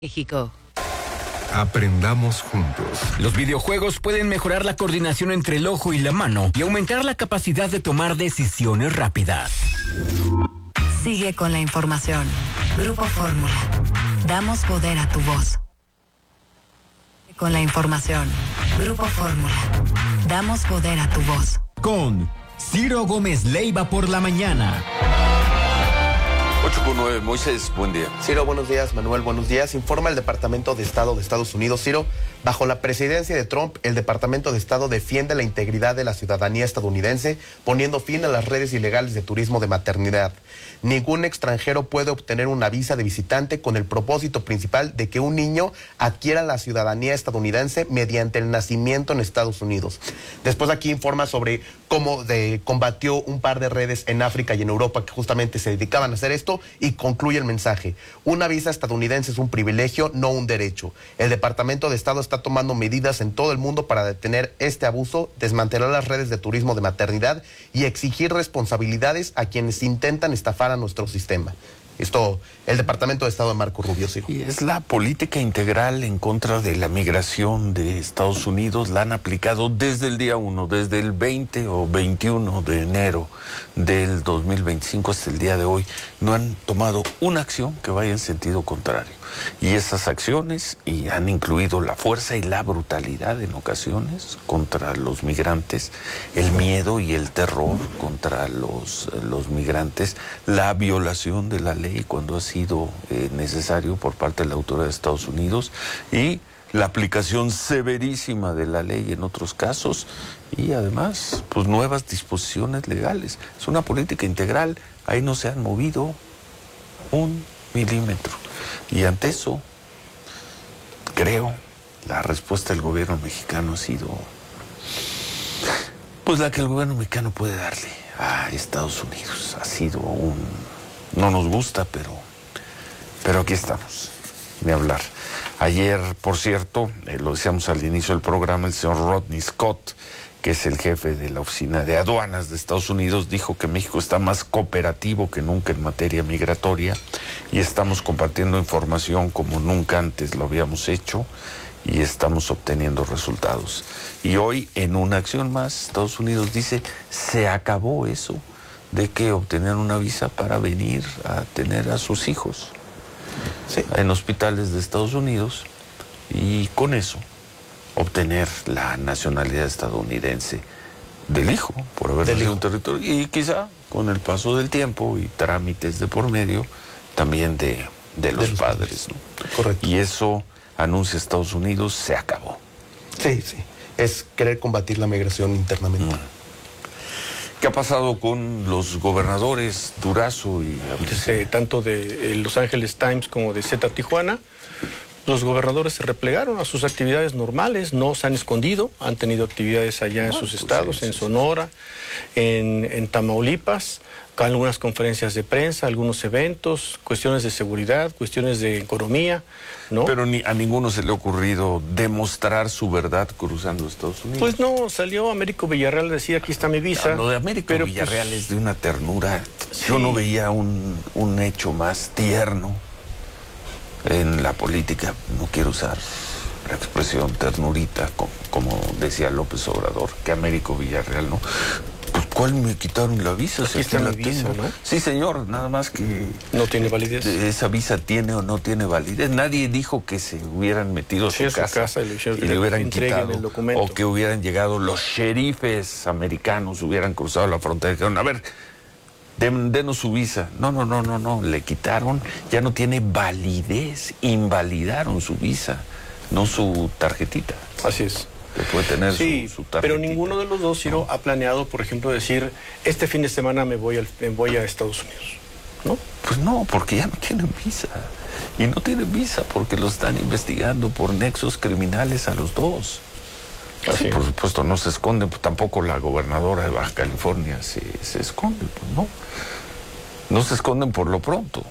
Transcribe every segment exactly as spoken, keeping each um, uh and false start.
México. Aprendamos juntos. Los videojuegos pueden mejorar la coordinación entre el ojo y la mano y aumentar la capacidad de tomar decisiones rápidas. Sigue con la información. Grupo Fórmula. Damos poder a tu voz. Con la información. Grupo Fórmula. Damos poder a tu voz. Con Ciro Gómez Leiva por la mañana. ocho con nueve, Moisés, buen día. Ciro, buenos días. Manuel, buenos días. Informa el Departamento de Estado de Estados Unidos. Ciro, bajo la presidencia de Trump, el Departamento de Estado defiende la integridad de la ciudadanía estadounidense, poniendo fin a las redes ilegales de turismo de maternidad. Ningún extranjero puede obtener una visa de visitante con el propósito principal de que un niño adquiera la ciudadanía estadounidense mediante el nacimiento en Estados Unidos. Después aquí informa sobre cómo de, combatió un par de redes en África y en Europa que justamente se dedicaban a hacer esto y concluye el mensaje. Una visa estadounidense es un privilegio, no un derecho. El Departamento de Estado está tomando medidas en todo el mundo para detener este abuso, desmantelar las redes de turismo de maternidad y exigir responsabilidades a quienes intentan estafar a nuestro sistema. Esto, el Departamento de Estado de Marco Rubio, sí. Y es la política integral en contra de la migración de Estados Unidos, la han aplicado desde el día uno, desde el veinte o veintiuno de enero del dos mil veinticinco hasta el día de hoy. No han tomado una acción que vaya en sentido contrario. Y esas acciones y han incluido la fuerza y la brutalidad en ocasiones contra los migrantes, el miedo y el terror contra los, los migrantes, la violación de la ley cuando ha sido eh, necesario por parte de la autoridad de Estados Unidos y la aplicación severísima de la ley en otros casos y además pues nuevas disposiciones legales. Es una política integral, ahí no se han movido un milímetro. Y ante eso, creo, la respuesta del gobierno mexicano ha sido, pues la que el gobierno mexicano puede darle a Estados Unidos. Ha sido un, no nos gusta, pero, pero aquí estamos, ni hablar. Ayer, por cierto, eh, lo decíamos al inicio del programa, el señor Rodney Scott, que es el jefe de la Oficina de Aduanas de Estados Unidos, dijo que México está más cooperativo que nunca en materia migratoria y estamos compartiendo información como nunca antes lo habíamos hecho y estamos obteniendo resultados. Y hoy, en una acción más, Estados Unidos dice, se acabó eso de que obtener una visa para venir a tener a sus hijos sí. en hospitales de Estados Unidos y con eso obtener la nacionalidad estadounidense del hijo, por haber nacido en un territorio, y quizá con el paso del tiempo y trámites de por medio, también de, de los de padres, padres. ¿no? Correcto. Y eso, anuncia Estados Unidos, se acabó. Sí, sí, es querer combatir la migración internamente. Mm. ¿Qué ha pasado con los gobernadores Durazo y... Desde, tanto de Los Angeles Times como de Z Tijuana, los gobernadores se replegaron a sus actividades normales, no se han escondido, han tenido actividades allá en ah, sus pues estados, sí, en sí, Sonora, en, en Tamaulipas, algunas conferencias de prensa, algunos eventos, cuestiones de seguridad, cuestiones de economía, ¿no? Pero ni, a ninguno se le ha ocurrido demostrar su verdad cruzando Estados Unidos. Pues no, salió Américo Villarreal a decir, aquí está mi visa. No, lo de Américo pero Villarreal pues, es de una ternura. Sí. Yo no veía un, un hecho más tierno en la política. No quiero usar la expresión ternurita, como, como decía López Obrador, que Américo Villarreal, ¿no? Pues, ¿cuál me quitaron la visa? Aquí está la visa, ¿no? Sí, señor, nada más que... No tiene validez. Esa visa tiene o no tiene validez. Nadie dijo que se hubieran metido a sí, su, casa, su casa y le, y le hubieran quitado, el documento. O que hubieran llegado los sheriffes americanos, hubieran cruzado la frontera y dijeron, a ver, Den, denos su visa. No, no, no, no, no. Le quitaron, ya no tiene validez. Invalidaron su visa, no su tarjetita. Así es. Que puede tener sí, su, su tarjetita. Pero ninguno de los dos, Ciro, no. ha planeado, por ejemplo, decir, este fin de semana me voy, al, me voy a Estados Unidos, ¿no? Pues no, porque ya no tienen visa. Y no tienen visa porque lo están investigando por nexos criminales a los dos. Así, por supuesto, no se esconden, pues tampoco la gobernadora de Baja California se, se esconde, pues no. No se esconden por lo pronto.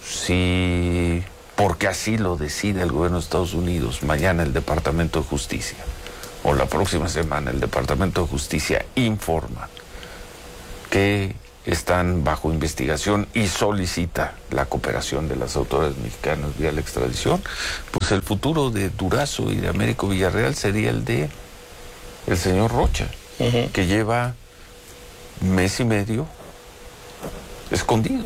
Si, porque así lo decide el gobierno de Estados Unidos, mañana el Departamento de Justicia, o la próxima semana el Departamento de Justicia informa que están bajo investigación y solicita la cooperación de las autoridades mexicanas vía la extradición, pues el futuro de Durazo y de Américo Villarreal sería el de el señor Rocha, uh-huh. que lleva mes y medio escondido.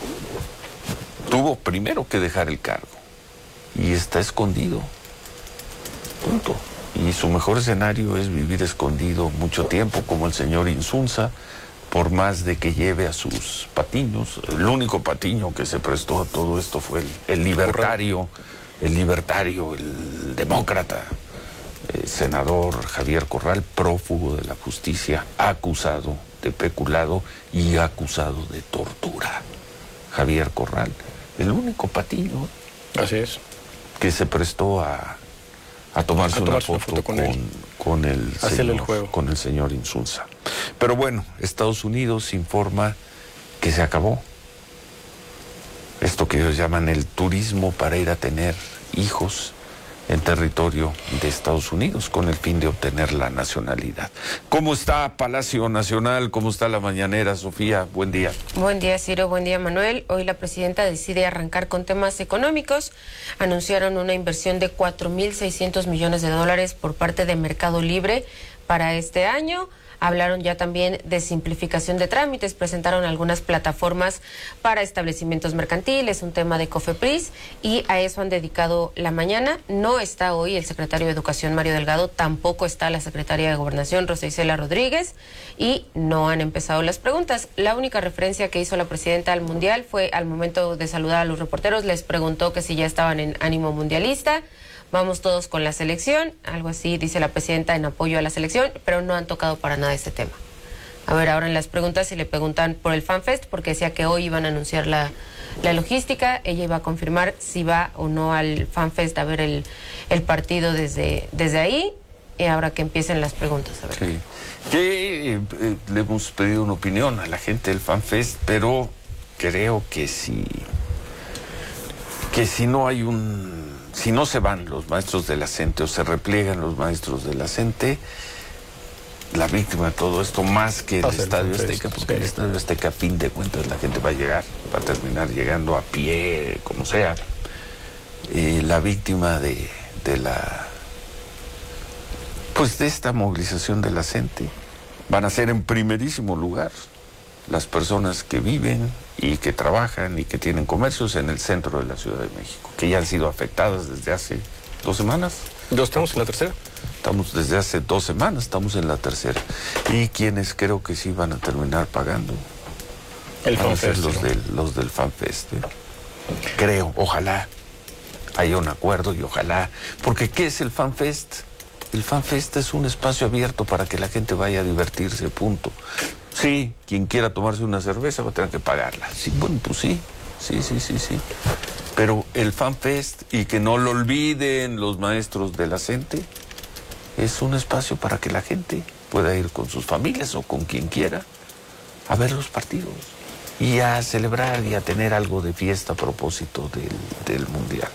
Tuvo primero que dejar el cargo y está escondido. Punto. Y su mejor escenario es vivir escondido mucho tiempo, como el señor Insunza, por más de que lleve a sus patiños. El único patiño que se prestó a todo esto fue el, el libertario, el libertario, el demócrata, el senador Javier Corral, prófugo de la justicia, acusado de peculado y acusado de tortura. Javier Corral, el único patiño. Así es. Que se prestó a, a tomarse, a tomarse una, foto una foto con, con, él. con, el señor, el juego. con el señor Insunza. Pero bueno, Estados Unidos informa que se acabó esto que ellos llaman el turismo para ir a tener hijos en territorio de Estados Unidos con el fin de obtener la nacionalidad. ¿Cómo está Palacio Nacional? ¿Cómo está la mañanera, Sofía? Buen día. Buen día, Ciro. Buen día, Manuel. Hoy la presidenta decide arrancar con temas económicos. Anunciaron una inversión de cuatro mil seiscientos millones de dólares por parte de Mercado Libre para este año. Hablaron ya también de simplificación de trámites, presentaron algunas plataformas para establecimientos mercantiles, un tema de COFEPRIS, y a eso han dedicado la mañana. No está hoy el secretario de Educación, Mario Delgado, tampoco está la secretaria de Gobernación, Rosa Isela Rodríguez, y no han empezado las preguntas. La única referencia que hizo la presidenta al Mundial fue al momento de saludar a los reporteros, les preguntó que si ya estaban en ánimo mundialista. Vamos todos con la selección, algo así dice la presidenta en apoyo a la selección, pero no han tocado para nada ese tema. A ver, ahora en las preguntas, si le preguntan por el FanFest, porque decía que hoy iban a anunciar la, la logística, ella iba a confirmar si va o no al FanFest a ver el, el partido desde, desde ahí, y ahora que empiecen las preguntas. A ver. Sí. Que eh, eh, le hemos pedido una opinión a la gente del FanFest, pero creo que si, que si no hay un... Si no se van los maestros de la CENTE o se repliegan los maestros de la CENTE, la víctima de todo esto, más que el Estadio Azteca, porque el Estadio Azteca, a fin de cuentas, la gente va a llegar, va a terminar llegando a pie, como sea. Eh, la víctima de, de la, pues de esta movilización de la CENTE, van a ser en primerísimo lugar las personas que viven y que trabajan y que tienen comercios en el centro de la Ciudad de México, que ya han sido afectadas desde hace dos semanas. ¿Ya estamos en la tercera? Estamos desde hace dos semanas, estamos en la tercera. Y quienes creo que sí van a terminar pagando el van FanFest, a ser los, ¿no? del, los del FanFest. ¿eh? Creo, ojalá haya un acuerdo y ojalá, porque ¿qué es el FanFest? El FanFest es un espacio abierto para que la gente vaya a divertirse, punto. Sí, quien quiera tomarse una cerveza va a tener que pagarla. Sí, bueno, pues sí, sí, sí, sí, sí. Pero el FanFest, y que no lo olviden los maestros de la CENTE, es un espacio para que la gente pueda ir con sus familias o con quien quiera a ver los partidos y a celebrar y a tener algo de fiesta a propósito del, del Mundial.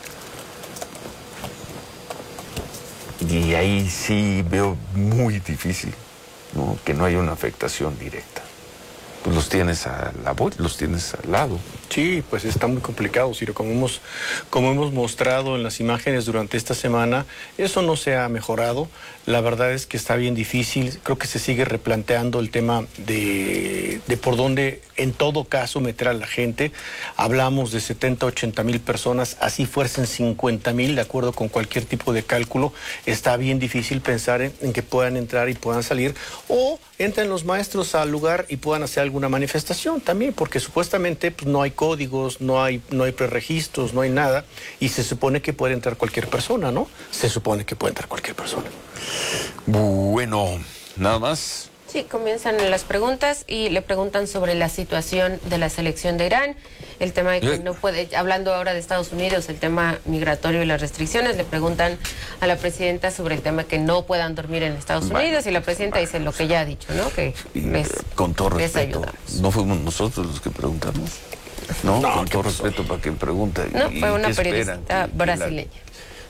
Y ahí sí veo muy difícil, ¿no?, que no haya una afectación directa. Pues los tienes a la voz, los tienes al lado. Sí, pues está muy complicado, Ciro. Como hemos, como hemos mostrado en las imágenes durante esta semana, eso no se ha mejorado. La verdad es que está bien difícil. Creo que se sigue replanteando el tema de, de por dónde, en todo caso, meter a la gente. Hablamos de setenta, ochenta mil personas, así fuercen cincuenta mil, de acuerdo con cualquier tipo de cálculo. Está bien difícil pensar en, en que puedan entrar y puedan salir, o entren los maestros al lugar y puedan hacer alguna manifestación también, porque supuestamente pues, no hay códigos, no hay, no hay preregistros, no hay nada, y se supone que puede entrar cualquier persona, ¿no? Se supone que puede entrar cualquier persona. Bueno, nada más. Sí, comienzan las preguntas y le preguntan sobre la situación de la selección de Irán, el tema de que no puede, hablando ahora de Estados Unidos, el tema migratorio y las restricciones, le preguntan a la presidenta sobre el tema de que no puedan dormir en Estados bueno, Unidos, y la presidenta dice lo que ya ha dicho, ¿no? Que les, con todo les respeto, ayudamos. ¿No fuimos nosotros los que preguntamos? No, no con todo respeto para quien pregunta. No, y, fue una ¿qué periodista esperan? brasileña.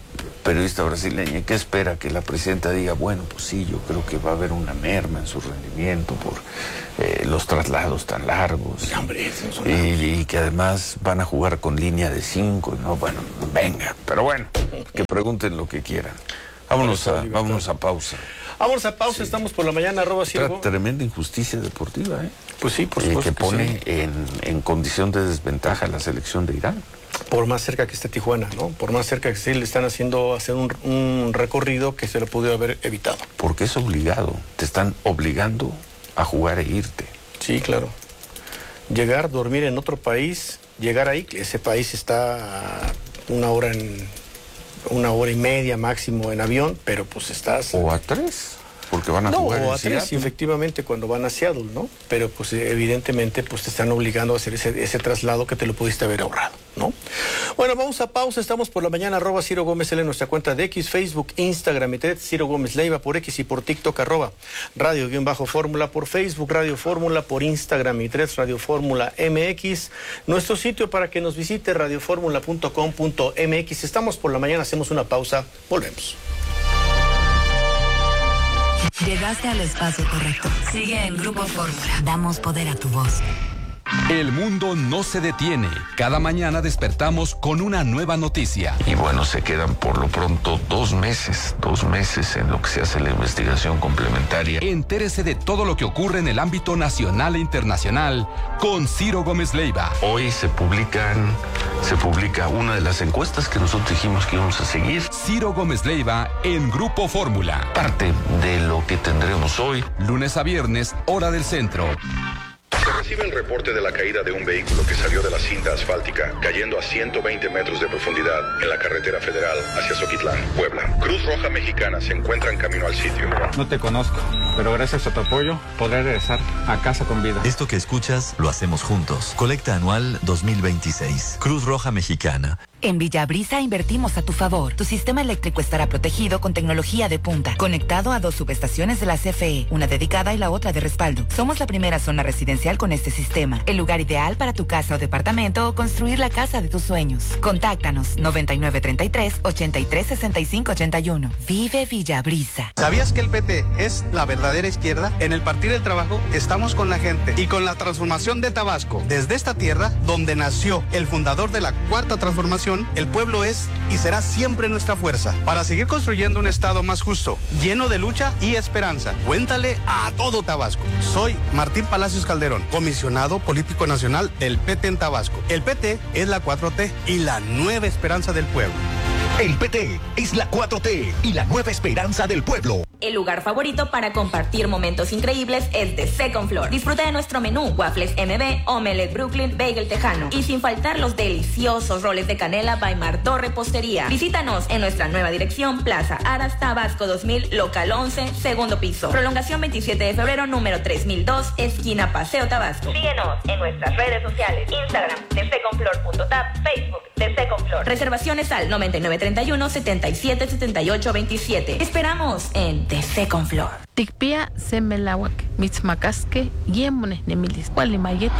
periodista brasileña, ¿qué espera? Que la presidenta diga, bueno, pues sí, yo creo que va a haber una merma en su rendimiento por eh, los traslados tan largos. Hombre, y, y que además van a jugar con línea de cinco, ¿no? Bueno, venga, pero bueno, que pregunten lo que quieran. Vámonos a, vámonos a pausa. Vámonos a pausa, sí. Estamos por la mañana, arroba Ciro. Tremenda injusticia deportiva, ¿eh? Pues sí, por eh, supuesto. Que pone que sí. en, en condición de desventaja a la selección de Irán. Por más cerca que esté Tijuana, ¿no? Por más cerca que esté, le están haciendo hacer un, un recorrido que se lo pudo haber evitado. Porque es obligado, te están obligando a jugar e irte. Sí, claro. Llegar, dormir en otro país, llegar ahí, que ese país está a una hora en una hora y media máximo en avión, pero pues estás... O a tres, porque van a no, jugar o en a tres, Seattle. Efectivamente, cuando van a Seattle, ¿no? Pero pues evidentemente pues te están obligando a hacer ese, ese traslado que te lo pudiste haber ahorrado, ¿no? Bueno, vamos a pausa, estamos por la mañana, arroba Ciro Gómez L en nuestra cuenta de X, Facebook, Instagram y Twitter, Ciro Gómez Leiva por X y por TikTok, arroba Radio-Fórmula por Facebook, Radio Fórmula por Instagram y Twitter, Radio Fórmula M X, nuestro sitio para que nos visite, radio fórmula punto com punto m x. Estamos por la mañana, hacemos una pausa, volvemos. Llegaste al espacio correcto. Sigue en Grupo Fórmula. Damos poder a tu voz. El mundo no se detiene. Cada mañana despertamos con una nueva noticia. Y bueno, se quedan por lo pronto dos meses, dos meses en lo que se hace la investigación complementaria. Entérese de todo lo que ocurre en el ámbito nacional e internacional con Ciro Gómez Leiva. Hoy se publican, se publica una de las encuestas que nosotros dijimos que íbamos a seguir. Ciro Gómez Leiva en Grupo Fórmula. Parte de lo que tendremos hoy. Lunes a viernes, hora del centro. Se recibe el reporte de la caída de un vehículo que salió de la cinta asfáltica, cayendo a ciento veinte metros de profundidad en la carretera federal hacia Zoquitlán, Puebla. Cruz Roja Mexicana se encuentra en camino al sitio. No te conozco, pero gracias a tu apoyo podré regresar a casa con vida. Esto que escuchas lo hacemos juntos. Colecta anual dos mil veintiséis. Cruz Roja Mexicana. En Villabrisa invertimos a tu favor. Tu sistema eléctrico estará protegido con tecnología de punta, conectado a dos subestaciones de la C F E, una dedicada y la otra de respaldo. Somos la primera zona residencial con este sistema, el lugar ideal para tu casa o departamento o construir la casa de tus sueños. Contáctanos noventa y nueve treinta y tres, ochenta y tres, sesenta y cinco ochenta y uno. Vive Villabrisa. ¿Sabías que el P T es la verdadera izquierda? En el Partido del Trabajo estamos con la gente y con la transformación de Tabasco. Desde esta tierra, donde nació el fundador de la Cuarta Transformación, el pueblo es y será siempre nuestra fuerza para seguir construyendo un estado más justo, lleno de lucha y esperanza. Cuéntale a todo Tabasco. Soy Martín Palacios Calderón, comisionado político nacional del P T en Tabasco. El P T es la cuatro T y la nueva esperanza del pueblo. El P T es la cuatro T y la nueva esperanza del pueblo. El lugar favorito para compartir momentos increíbles es The Second Floor. Disfruta de nuestro menú, waffles M B, omelette Brooklyn, bagel tejano. Y sin faltar los deliciosos roles de canela by Martó Repostería. Visítanos en nuestra nueva dirección, Plaza Aras, Tabasco dos mil, local once, segundo piso. Prolongación veintisiete de febrero, número tres mil dos, esquina Paseo Tabasco. Síguenos en nuestras redes sociales, Instagram, the second floor punto tap, Facebook, The Second Floor. Reservaciones al noventa y nueve treinta y uno, setenta y siete, setenta y ocho veintisiete. Esperamos en The Second Floor. Tikpia semelawak, mitzmacasque, yemones nemilis, mayeto.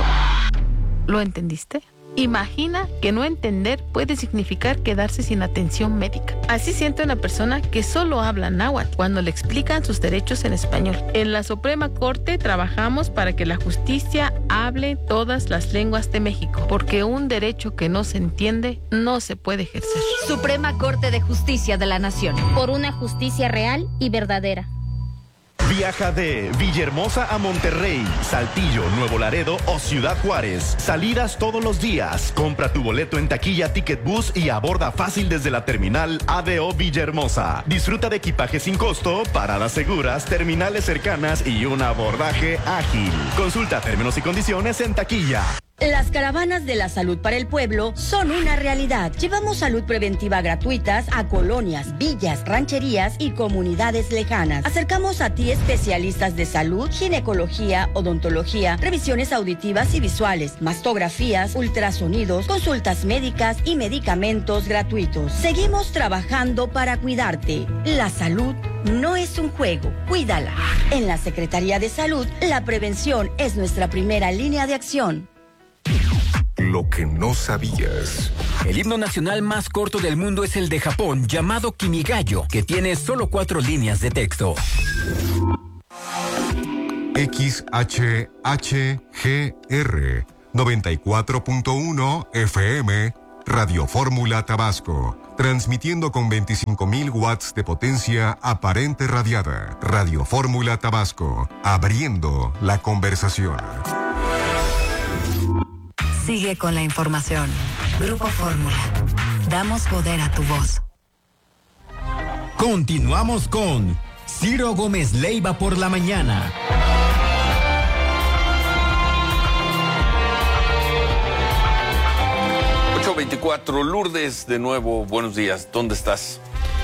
¿Lo entendiste? Imagina que no entender puede significar quedarse sin atención médica. Así siente una persona que solo habla náhuatl cuando le explican sus derechos en español. En la Suprema Corte trabajamos para que la justicia hable todas las lenguas de México, porque un derecho que no se entiende no se puede ejercer. Suprema Corte de Justicia de la Nación. Por una justicia real y verdadera. Viaja de Villahermosa a Monterrey, Saltillo, Nuevo Laredo o Ciudad Juárez. Salidas todos los días. Compra tu boleto en taquilla Ticket Bus y aborda fácil desde la terminal A D O Villahermosa. Disfruta de equipaje sin costo, paradas seguras, terminales cercanas y un abordaje ágil. Consulta términos y condiciones en taquilla. Las caravanas de la salud para el pueblo son una realidad. Llevamos salud preventiva gratuitas a colonias, villas, rancherías y comunidades lejanas. Acercamos a ti especialistas de salud, ginecología, odontología, revisiones auditivas y visuales, mastografías, ultrasonidos, consultas médicas y medicamentos gratuitos. Seguimos trabajando para cuidarte. La salud no es un juego, cuídala. En la Secretaría de Salud, la prevención es nuestra primera línea de acción. Lo que no sabías. El himno nacional más corto del mundo es el de Japón, llamado Kimigayo, que tiene solo cuatro líneas de texto. X H H G R noventa y cuatro punto uno F M, Radio Fórmula Tabasco, transmitiendo con veinticinco mil watts de potencia aparente radiada. Radio Fórmula Tabasco, abriendo la conversación. Sigue con la información. Grupo Fórmula. Damos poder a tu voz. Continuamos con Ciro Gómez Leiva por la mañana. ocho veinticuatro, Lourdes, de nuevo, buenos días. ¿Dónde estás?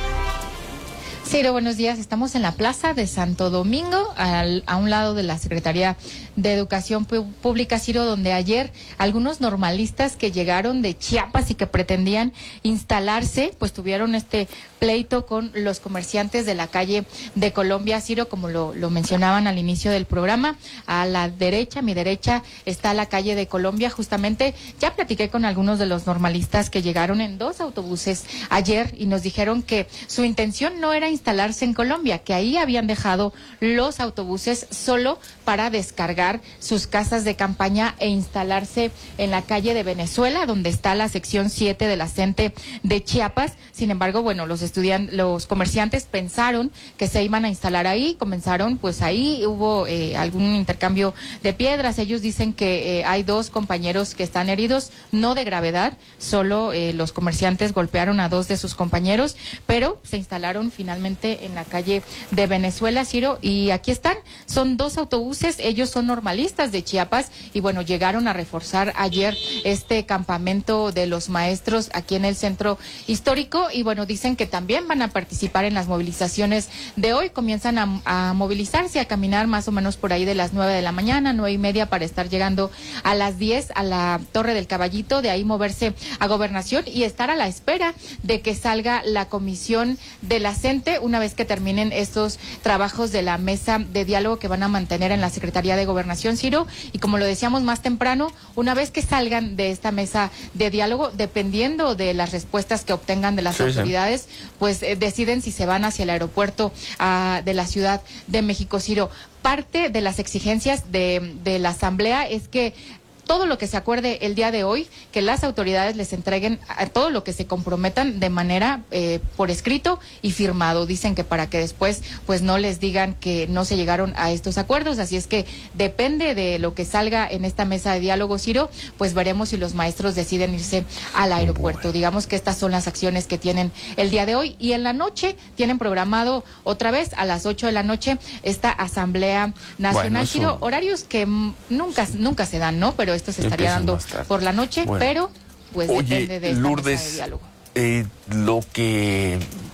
Ciro, buenos días. Estamos en la Plaza de Santo Domingo, al, a un lado de la Secretaría de Educación Pública, Ciro, donde ayer algunos normalistas que llegaron de Chiapas y que pretendían instalarse, pues tuvieron este pleito con los comerciantes de la calle de Colombia, Ciro, como lo, lo mencionaban al inicio del programa. A la derecha, a mi derecha, está la calle de Colombia. Justamente ya platiqué con algunos de los normalistas que llegaron en dos autobuses ayer y nos dijeron que su intención no era instalarse en Colombia, que ahí habían dejado los autobuses solo para descargar sus casas de campaña e instalarse en la calle de Venezuela, donde está la sección siete de la CENTE de Chiapas. Sin embargo, bueno, los estudiantes, los comerciantes pensaron que se iban a instalar ahí, comenzaron, pues ahí hubo eh, algún intercambio de piedras. Ellos dicen que eh, hay dos compañeros que están heridos, no de gravedad, solo eh, los comerciantes golpearon a dos de sus compañeros, pero se instalaron finalmente en la calle de Venezuela, Ciro, y aquí están, son dos autobuses, ellos son normalistas de Chiapas y bueno, llegaron a reforzar ayer este campamento de los maestros aquí en el centro histórico y bueno, dicen que también van a participar en las movilizaciones de hoy, comienzan a, a movilizarse, a caminar más o menos por ahí de las nueve de la mañana, nueve y media para estar llegando a las diez a la Torre del Caballito, de ahí moverse a Gobernación y estar a la espera de que salga la comisión de la CENTE una vez que terminen estos trabajos de la mesa de diálogo que van a mantener en la Secretaría de Gobernación, Ciro, y como lo decíamos más temprano, una vez que salgan de esta mesa de diálogo, dependiendo de las respuestas que obtengan de las sí, autoridades, sí. pues eh, deciden si se van hacia el aeropuerto uh, de la Ciudad de México, Ciro. Parte de las exigencias de, de la Asamblea es que todo lo que se acuerde el día de hoy, que las autoridades les entreguen a todo lo que se comprometan de manera eh, por escrito y firmado. Dicen que para que después pues no les digan que no se llegaron a estos acuerdos, así es que depende de lo que salga en esta mesa de diálogo, Ciro, pues veremos si los maestros deciden irse al aeropuerto. Bueno. Digamos que estas son las acciones que tienen el día de hoy y en la noche tienen programado otra vez a las ocho de la noche esta Asamblea Nacional, bueno, Ciro, horarios que nunca, nunca se dan, ¿no? Pero esto se estaría dando por la noche, bueno, pero pues oye, depende de esta Lourdes, mesa de diálogo. Eh, lo que,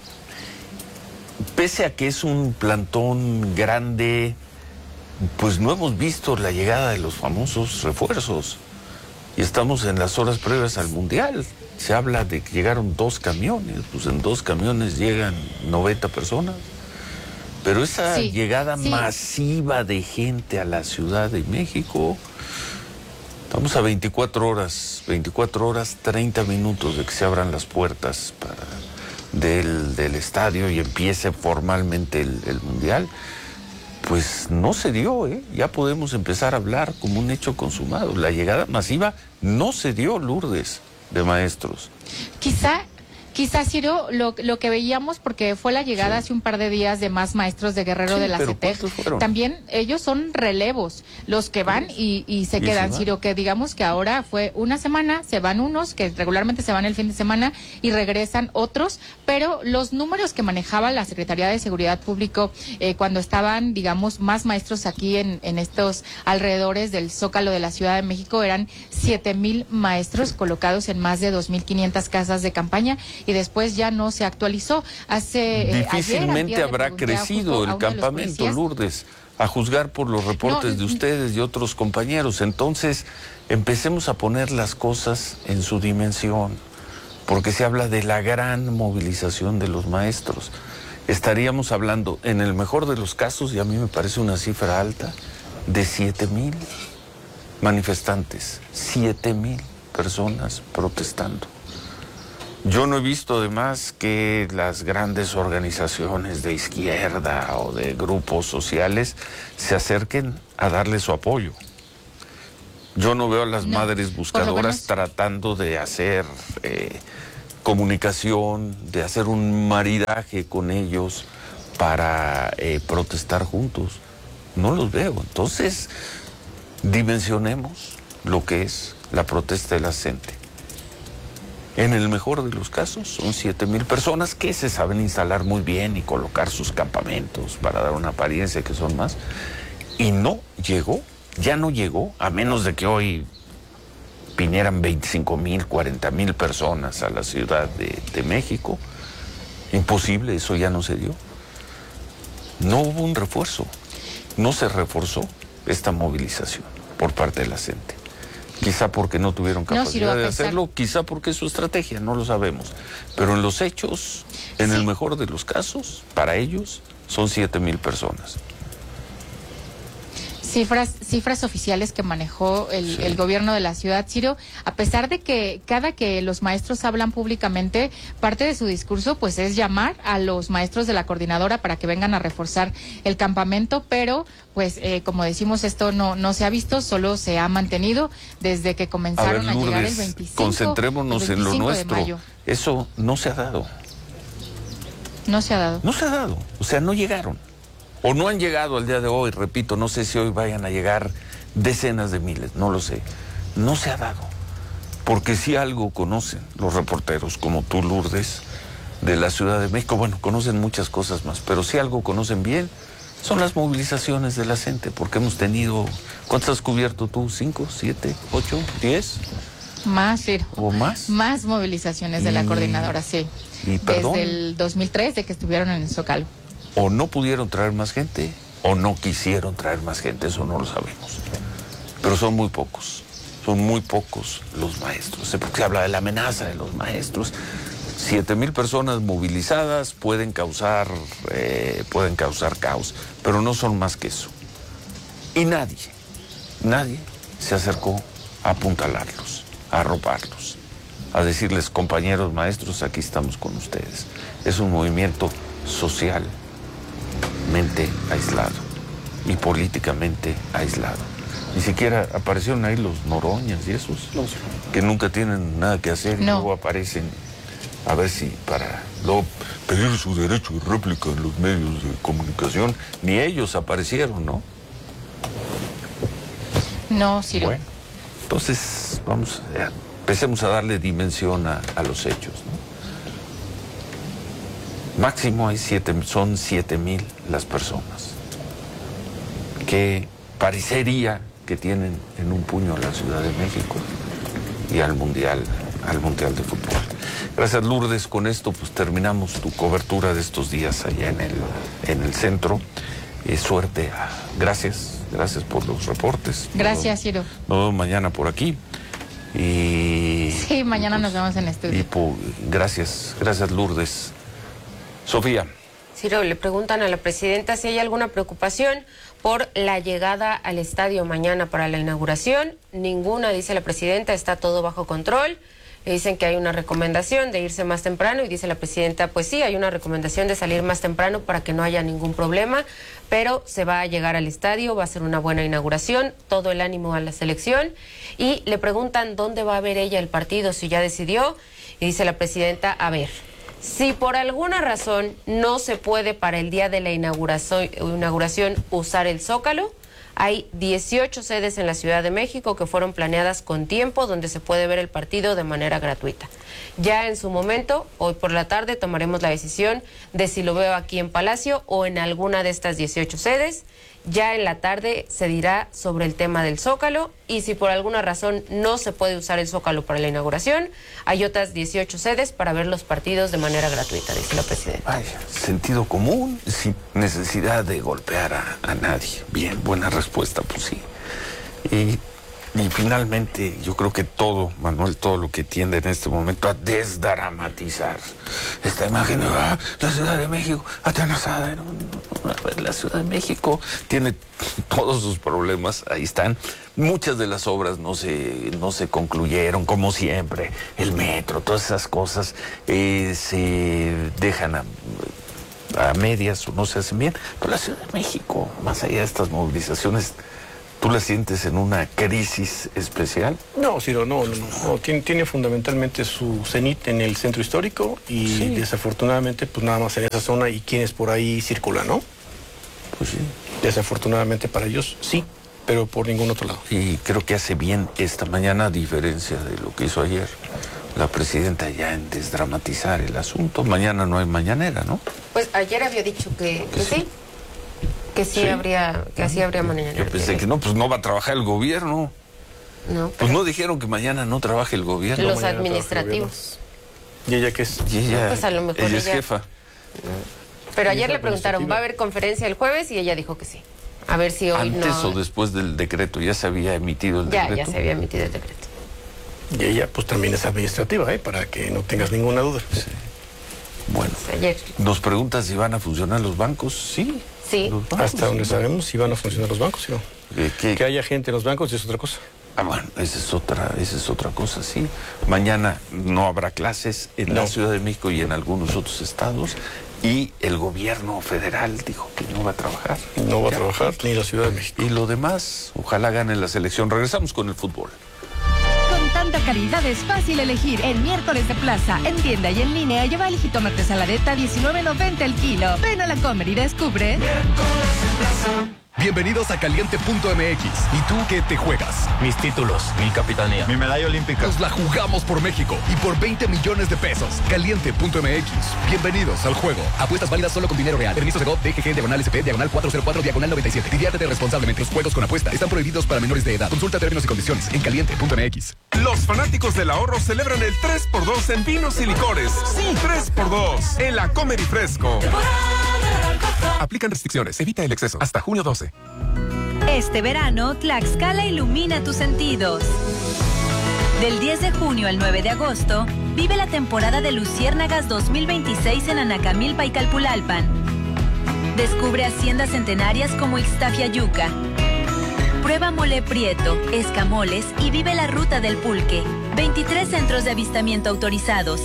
pese a que es un plantón grande, pues no hemos visto la llegada de los famosos refuerzos y estamos en las horas previas al Mundial. Se habla de que llegaron dos camiones, pues en dos camiones llegan noventa personas. Pero esa sí, llegada sí. masiva de gente a la Ciudad de México... Estamos a veinticuatro horas, veinticuatro horas, treinta minutos de que se abran las puertas para del, del estadio y empiece formalmente el, el Mundial. Pues no se dio, ¿eh? Ya podemos empezar a hablar como un hecho consumado. La llegada masiva no se dio, Lourdes, de maestros. Quizá... Quizás, Ciro, lo, lo que veíamos, porque fue la llegada sí. hace un par de días de más maestros de Guerrero sí, de la CETEC, también ellos son relevos, los que van y, y se ¿Y quedan, se Ciro, que digamos que ahora fue una semana, se van unos, que regularmente se van el fin de semana y regresan otros, pero los números que manejaba la Secretaría de Seguridad Pública eh, cuando estaban, digamos, más maestros aquí en, en estos alrededores del Zócalo de la Ciudad de México eran siete mil maestros colocados en más de dos mil quinientas casas de campaña y después ya no se actualizó. Hace Difícilmente ayer, habrá crecido el campamento, Lourdes, a juzgar por los reportes no, de ustedes y otros compañeros. Entonces, empecemos a poner las cosas en su dimensión, porque se habla de la gran movilización de los maestros. Estaríamos hablando, en el mejor de los casos, y a mí me parece una cifra alta, de siete mil manifestantes, siete mil personas protestando. Yo no he visto además que las grandes organizaciones de izquierda o de grupos sociales se acerquen a darle su apoyo. Yo no veo a las no, madres buscadoras tratando de hacer eh, comunicación, de hacer un maridaje con ellos para eh, protestar juntos. No los veo. Entonces, dimensionemos lo que es la protesta de la gente. En el mejor de los casos, son siete mil personas que se saben instalar muy bien y colocar sus campamentos para dar una apariencia que son más. Y no llegó. Ya no llegó, a menos de que hoy vinieran veinticinco mil, cuarenta mil personas a la Ciudad de, de México. Imposible, eso ya no se dio. No hubo un refuerzo, no se reforzó esta movilización por parte de la gente. Quizá porque no tuvieron capacidad no, de hacerlo, quizá porque es su estrategia, no lo sabemos. Pero en los hechos, en sí. el mejor de los casos, para ellos, son siete mil personas. Cifras, cifras oficiales que manejó el, sí. el gobierno de la ciudad, Ciro, a pesar de que cada que los maestros hablan públicamente, parte de su discurso pues es llamar a los maestros de la coordinadora para que vengan a reforzar el campamento, pero pues eh, como decimos, esto no, no se ha visto, solo se ha mantenido desde que comenzaron a, ver, Lourdes, a llegar el veinticinco, concentrémonos el veinticinco en lo nuestro. Eso no se ha dado. No se ha dado. No se ha dado, o sea, no llegaron. O no han llegado al día de hoy, repito, no sé si hoy vayan a llegar decenas de miles, no lo sé. No se ha dado, porque si algo conocen los reporteros, como tú, Lourdes, de la Ciudad de México, bueno, conocen muchas cosas más, pero si algo conocen bien, son las movilizaciones de la gente, porque hemos tenido, ¿cuántas has cubierto tú? ¿Cinco, siete, ocho, diez? Más, Ciro. ¿O más? Más movilizaciones de y... la coordinadora, sí. ¿Y perdón? Desde el dos mil tres, de que estuvieron en el Zócalo. O no pudieron traer más gente, o no quisieron traer más gente, eso no lo sabemos. Pero son muy pocos, son muy pocos los maestros. Se habla de la amenaza de los maestros. Siete mil personas movilizadas pueden causar, eh, pueden causar caos, pero no son más que eso. Y nadie, nadie se acercó a apuntalarlos, a arroparlos, a decirles, compañeros maestros, aquí estamos con ustedes. Es un movimiento social, mente aislado y políticamente aislado. Ni siquiera aparecieron ahí los Noroñas y esos, no, sí. que nunca tienen nada que hacer y no. luego aparecen a ver si para luego pedir su derecho de réplica en los medios de comunicación. Ni ellos aparecieron, ¿no? No, Ciro. Bueno, entonces vamos, a, empecemos a darle dimensión a, a los hechos, ¿no? Máximo hay siete, son siete mil las personas que parecería que tienen en un puño a la Ciudad de México y al Mundial, al Mundial de Fútbol. Gracias, Lourdes. Con esto pues terminamos tu cobertura de estos días allá en el, en el centro. Eh, suerte. Gracias, gracias por los reportes. Gracias, Ciro. Nos vemos mañana por aquí. Y, sí, mañana y nos pues, vemos en estudio. Y pues, gracias, gracias, Lourdes. Sofía. Ciro, le preguntan a la presidenta si hay alguna preocupación por la llegada al estadio mañana para la inauguración. Ninguna, dice la presidenta, está todo bajo control. Le dicen que hay una recomendación de irse más temprano y dice la presidenta, pues sí, hay una recomendación de salir más temprano para que no haya ningún problema, pero se va a llegar al estadio, va a ser una buena inauguración, todo el ánimo a la selección. Y le preguntan dónde va a ver ella el partido, si ya decidió, y dice la presidenta, a ver, si por alguna razón no se puede para el día de la inauguración, inauguración usar el Zócalo, hay dieciocho sedes en la Ciudad de México que fueron planeadas con tiempo donde se puede ver el partido de manera gratuita. Ya en su momento, hoy por la tarde, tomaremos la decisión de si lo veo aquí en Palacio o en alguna de estas dieciocho sedes. Ya en la tarde se dirá sobre el tema del Zócalo y si por alguna razón no se puede usar el Zócalo para la inauguración, hay otras dieciocho sedes para ver los partidos de manera gratuita, dice la presidenta. Ay, sentido común, sin necesidad de golpear a, a nadie. Bien, buena respuesta, pues sí. Y Y finalmente, yo creo que todo, Manuel, todo lo que tiende en este momento a desdramatizar esta imagen de ah, la Ciudad de México, atenazada. No, no, la Ciudad de México tiene todos sus problemas, ahí están. Muchas de las obras no se, no se concluyeron, como siempre. El metro, todas esas cosas eh, se dejan a, a medias o no se hacen bien. Pero la Ciudad de México, más allá de estas movilizaciones, ¿tú la sientes en una crisis especial? No, Ciro, no, no, no. no. Tiene, tiene fundamentalmente su cenit en el centro histórico y sí. desafortunadamente pues nada más en esa zona y quienes por ahí circulan, ¿no? Pues sí. Desafortunadamente para ellos, sí, pero por ningún otro lado. Y creo que hace bien esta mañana, a diferencia de lo que hizo ayer, la presidenta ya en desdramatizar el asunto. Mañana no hay mañanera, ¿no? Pues ayer había dicho que, que sí. Que sí, sí, habría, que así habría mañana. Yo pensé que no, pues no va a trabajar el gobierno. No. Pues no dijeron que mañana no trabaje el gobierno. Los administrativos. ¿Y ella qué es? Y ella, no, pues a lo mejor ella, ella es jefa. Pero ayer le preguntaron, ¿va a haber conferencia el jueves? Y ella dijo que sí. A ver si hoy ¿Antes no... o después del decreto? ¿Ya se había emitido el ya, decreto? Ya, ya se había emitido el decreto. Y ella pues también es administrativa, ¿eh? Para que no tengas ninguna duda. Sí. Bueno, pues ayer... ¿nos preguntas si van a funcionar los bancos? Sí. Sí. Bancos, hasta donde sí. sabemos si van a funcionar los bancos, ¿sí? Eh, ¿qué? Que haya gente en los bancos es otra cosa. Ah, bueno, esa es otra, esa es otra cosa, sí. Mañana no habrá clases en no. la Ciudad de México y en algunos otros estados. Y el gobierno federal dijo que no va a trabajar. No va ya. a trabajar ni la Ciudad de México. Y lo demás, ojalá gane la selección. Regresamos con el fútbol. Con tanta calidad es fácil elegir. En miércoles de plaza, en tienda y en línea, lleva el jitomate saladeta diecinueve noventa el kilo. Ven a la Comer y descubre. Miércoles de plaza. Bienvenidos a Caliente punto M X. ¿Y tú qué te juegas? Mis títulos, mi capitanía, mi medalla olímpica. Nos la jugamos por México y por veinte millones de pesos. Caliente punto M X. Bienvenidos al juego. Apuestas válidas solo con dinero real. Permisos de G O T, D G G, diagonal S P, diagonal cuatro cero cuatro, diagonal noventa y siete. Diviértete responsablemente. Los juegos con apuesta están prohibidos para menores de edad. Consulta términos y condiciones en Caliente punto M X. Los fanáticos del ahorro celebran el tres por dos en vinos y licores. Sí, tres por dos en la Comer y Fresco. Aplican restricciones. Evita el exceso. Hasta junio doce. Este verano, Tlaxcala ilumina tus sentidos. Del diez de junio al nueve de agosto, vive la temporada de Luciérnagas dos mil veintiséis en Anacamilpa y Calpulalpan. Descubre haciendas centenarias como Ixtafiayuca. Prueba mole prieto, escamoles y vive la ruta del pulque. veintitrés centros de avistamiento autorizados.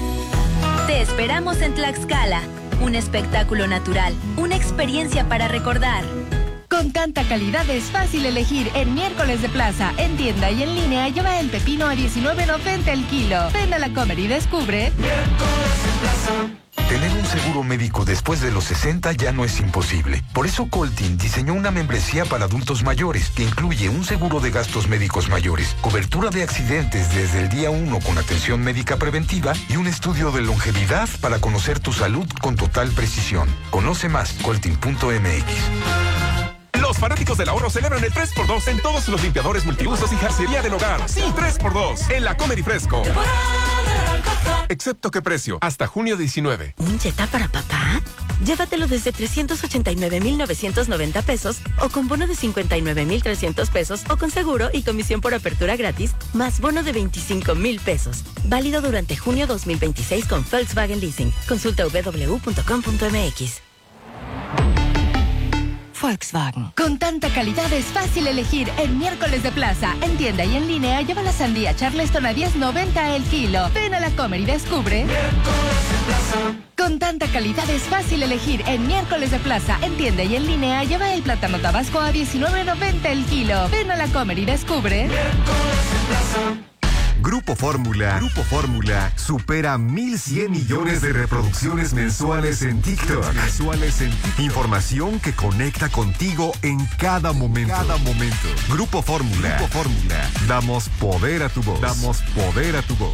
Te esperamos en Tlaxcala. Un espectáculo natural, una experiencia para recordar. Con tanta calidad es fácil elegir. En miércoles de plaza, en tienda y en línea, lleva el pepino a diecinueve noventa el kilo. Ven a la Comer y descubre. Miércoles de plaza. Tener un seguro médico después de los sesenta ya no es imposible. Por eso Coltin diseñó una membresía para adultos mayores que incluye un seguro de gastos médicos mayores, cobertura de accidentes desde el día uno con atención médica preventiva y un estudio de longevidad para conocer tu salud con total precisión. Conoce más, coltin punto M X. Los fanáticos del ahorro celebran el tres por dos en todos los limpiadores multiusos y jarcería del hogar. Sí, tres por dos en la Comer y Fresco. Excepto qué precio, hasta junio diecinueve. ¿Un Jetta para papá? Llévatelo desde trescientos ochenta y nueve mil novecientos noventa pesos o con bono de cincuenta y nueve mil trescientos pesos o con seguro y comisión por apertura gratis más bono de veinticinco mil pesos. Válido durante junio dos mil veintiséis con Volkswagen Leasing. Consulta w w w punto com punto m x. Volkswagen. Con tanta calidad es fácil elegir. En miércoles de plaza, en tienda y en línea, lleva la sandía Charleston a diez noventa el kilo. Ven a la Comer y descubre. Miércoles de plaza. Con tanta calidad es fácil elegir. En miércoles de plaza, en tienda y en línea, lleva el plátano tabasco a diecinueve noventa el kilo. Ven a la Comer y descubre. Miércoles de plaza. Grupo Fórmula, Grupo Fórmula supera mil cien millones de reproducciones mensuales en TikTok. Mensuales en TikTok. Información que conecta contigo en cada momento. Cada momento. Grupo Fórmula, Grupo Fórmula. Damos poder a tu voz. Damos poder a tu voz.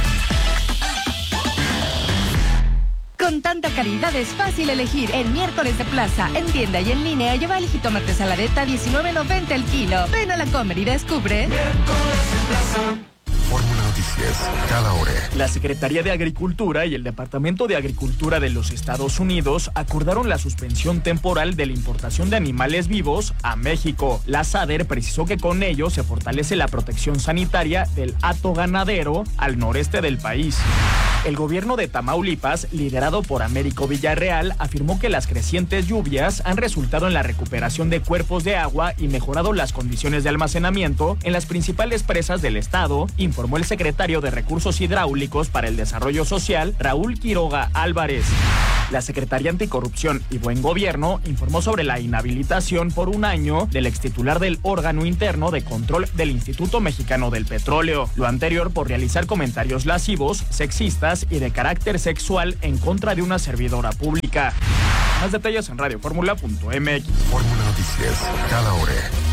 Con tanta calidad es fácil elegir. En miércoles de plaza, en tienda y en línea, lleva el jitomate saladeta diecinueve noventa el kilo. Ven a la Comer y descubre. Miércoles de plaza. Fórmula Noticias, cada hora. La Secretaría de Agricultura y el Departamento de Agricultura de los Estados Unidos acordaron la suspensión temporal de la importación de animales vivos a México. La SADER precisó que con ello se fortalece la protección sanitaria del hato ganadero al noreste del país. El gobierno de Tamaulipas, liderado por Américo Villarreal, afirmó que las crecientes lluvias han resultado en la recuperación de cuerpos de agua y mejorado las condiciones de almacenamiento en las principales presas del estado, informó el secretario de Recursos Hidráulicos para el Desarrollo Social, Raúl Quiroga Álvarez. La Secretaría Anticorrupción y Buen Gobierno informó sobre la inhabilitación por un año del extitular del órgano interno de control del Instituto Mexicano del Petróleo. Lo anterior por realizar comentarios lascivos, sexistas y de carácter sexual en contra de una servidora pública. Más detalles en radio fórmula punto m x. Fórmula Noticias, cada hora.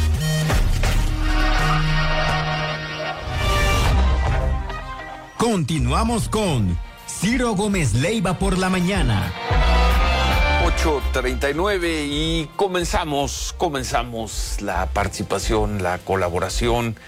Continuamos con Ciro Gómez Leiva por la mañana. ocho treinta y nueve y comenzamos, comenzamos la participación, la colaboración